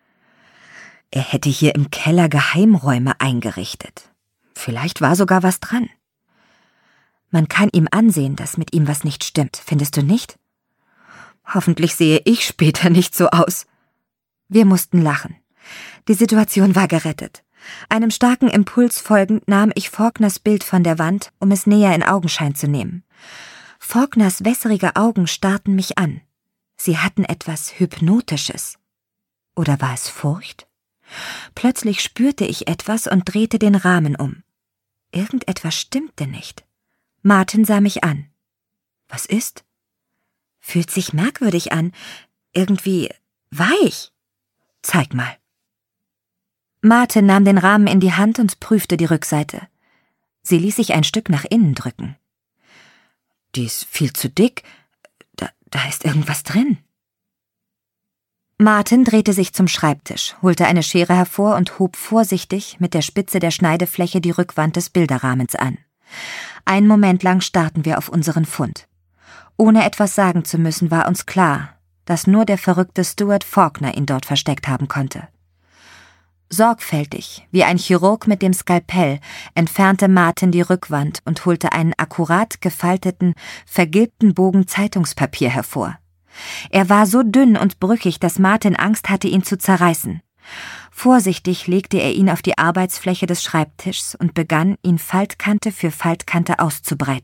Speaker 1: Er hätte hier im Keller Geheimräume eingerichtet. Vielleicht war sogar was dran. Man kann ihm ansehen, dass mit ihm was nicht stimmt, findest du nicht? Hoffentlich sehe ich später nicht so aus. Wir mussten lachen. Die Situation war gerettet. Einem starken Impuls folgend nahm ich Faulkners Bild von der Wand, um es näher in Augenschein zu nehmen. Faulkners wässrige Augen starrten mich an. Sie hatten etwas Hypnotisches. Oder war es Furcht? Plötzlich spürte ich etwas und drehte den Rahmen um. Irgendetwas stimmte nicht. Martin sah mich an. Was ist? Fühlt sich merkwürdig an. Irgendwie weich. Zeig mal. Martin nahm den Rahmen in die Hand und prüfte die Rückseite. Sie ließ sich ein Stück nach innen drücken. Die ist viel zu dick. Da, da ist irgendwas drin. Martin drehte sich zum Schreibtisch, holte eine Schere hervor und hob vorsichtig mit der Spitze der Schneidefläche die Rückwand des Bilderrahmens an. Einen Moment lang starrten wir auf unseren Fund. Ohne etwas sagen zu müssen, war uns klar, dass nur der verrückte Stuart Faulkner ihn dort versteckt haben konnte. Sorgfältig, wie ein Chirurg mit dem Skalpell, entfernte Martin die Rückwand und holte einen akkurat gefalteten, vergilbten Bogen Zeitungspapier hervor. Er war so dünn und brüchig, dass Martin Angst hatte, ihn zu zerreißen. Vorsichtig legte er ihn auf die Arbeitsfläche des Schreibtischs und begann, ihn Faltkante für Faltkante auszubreiten.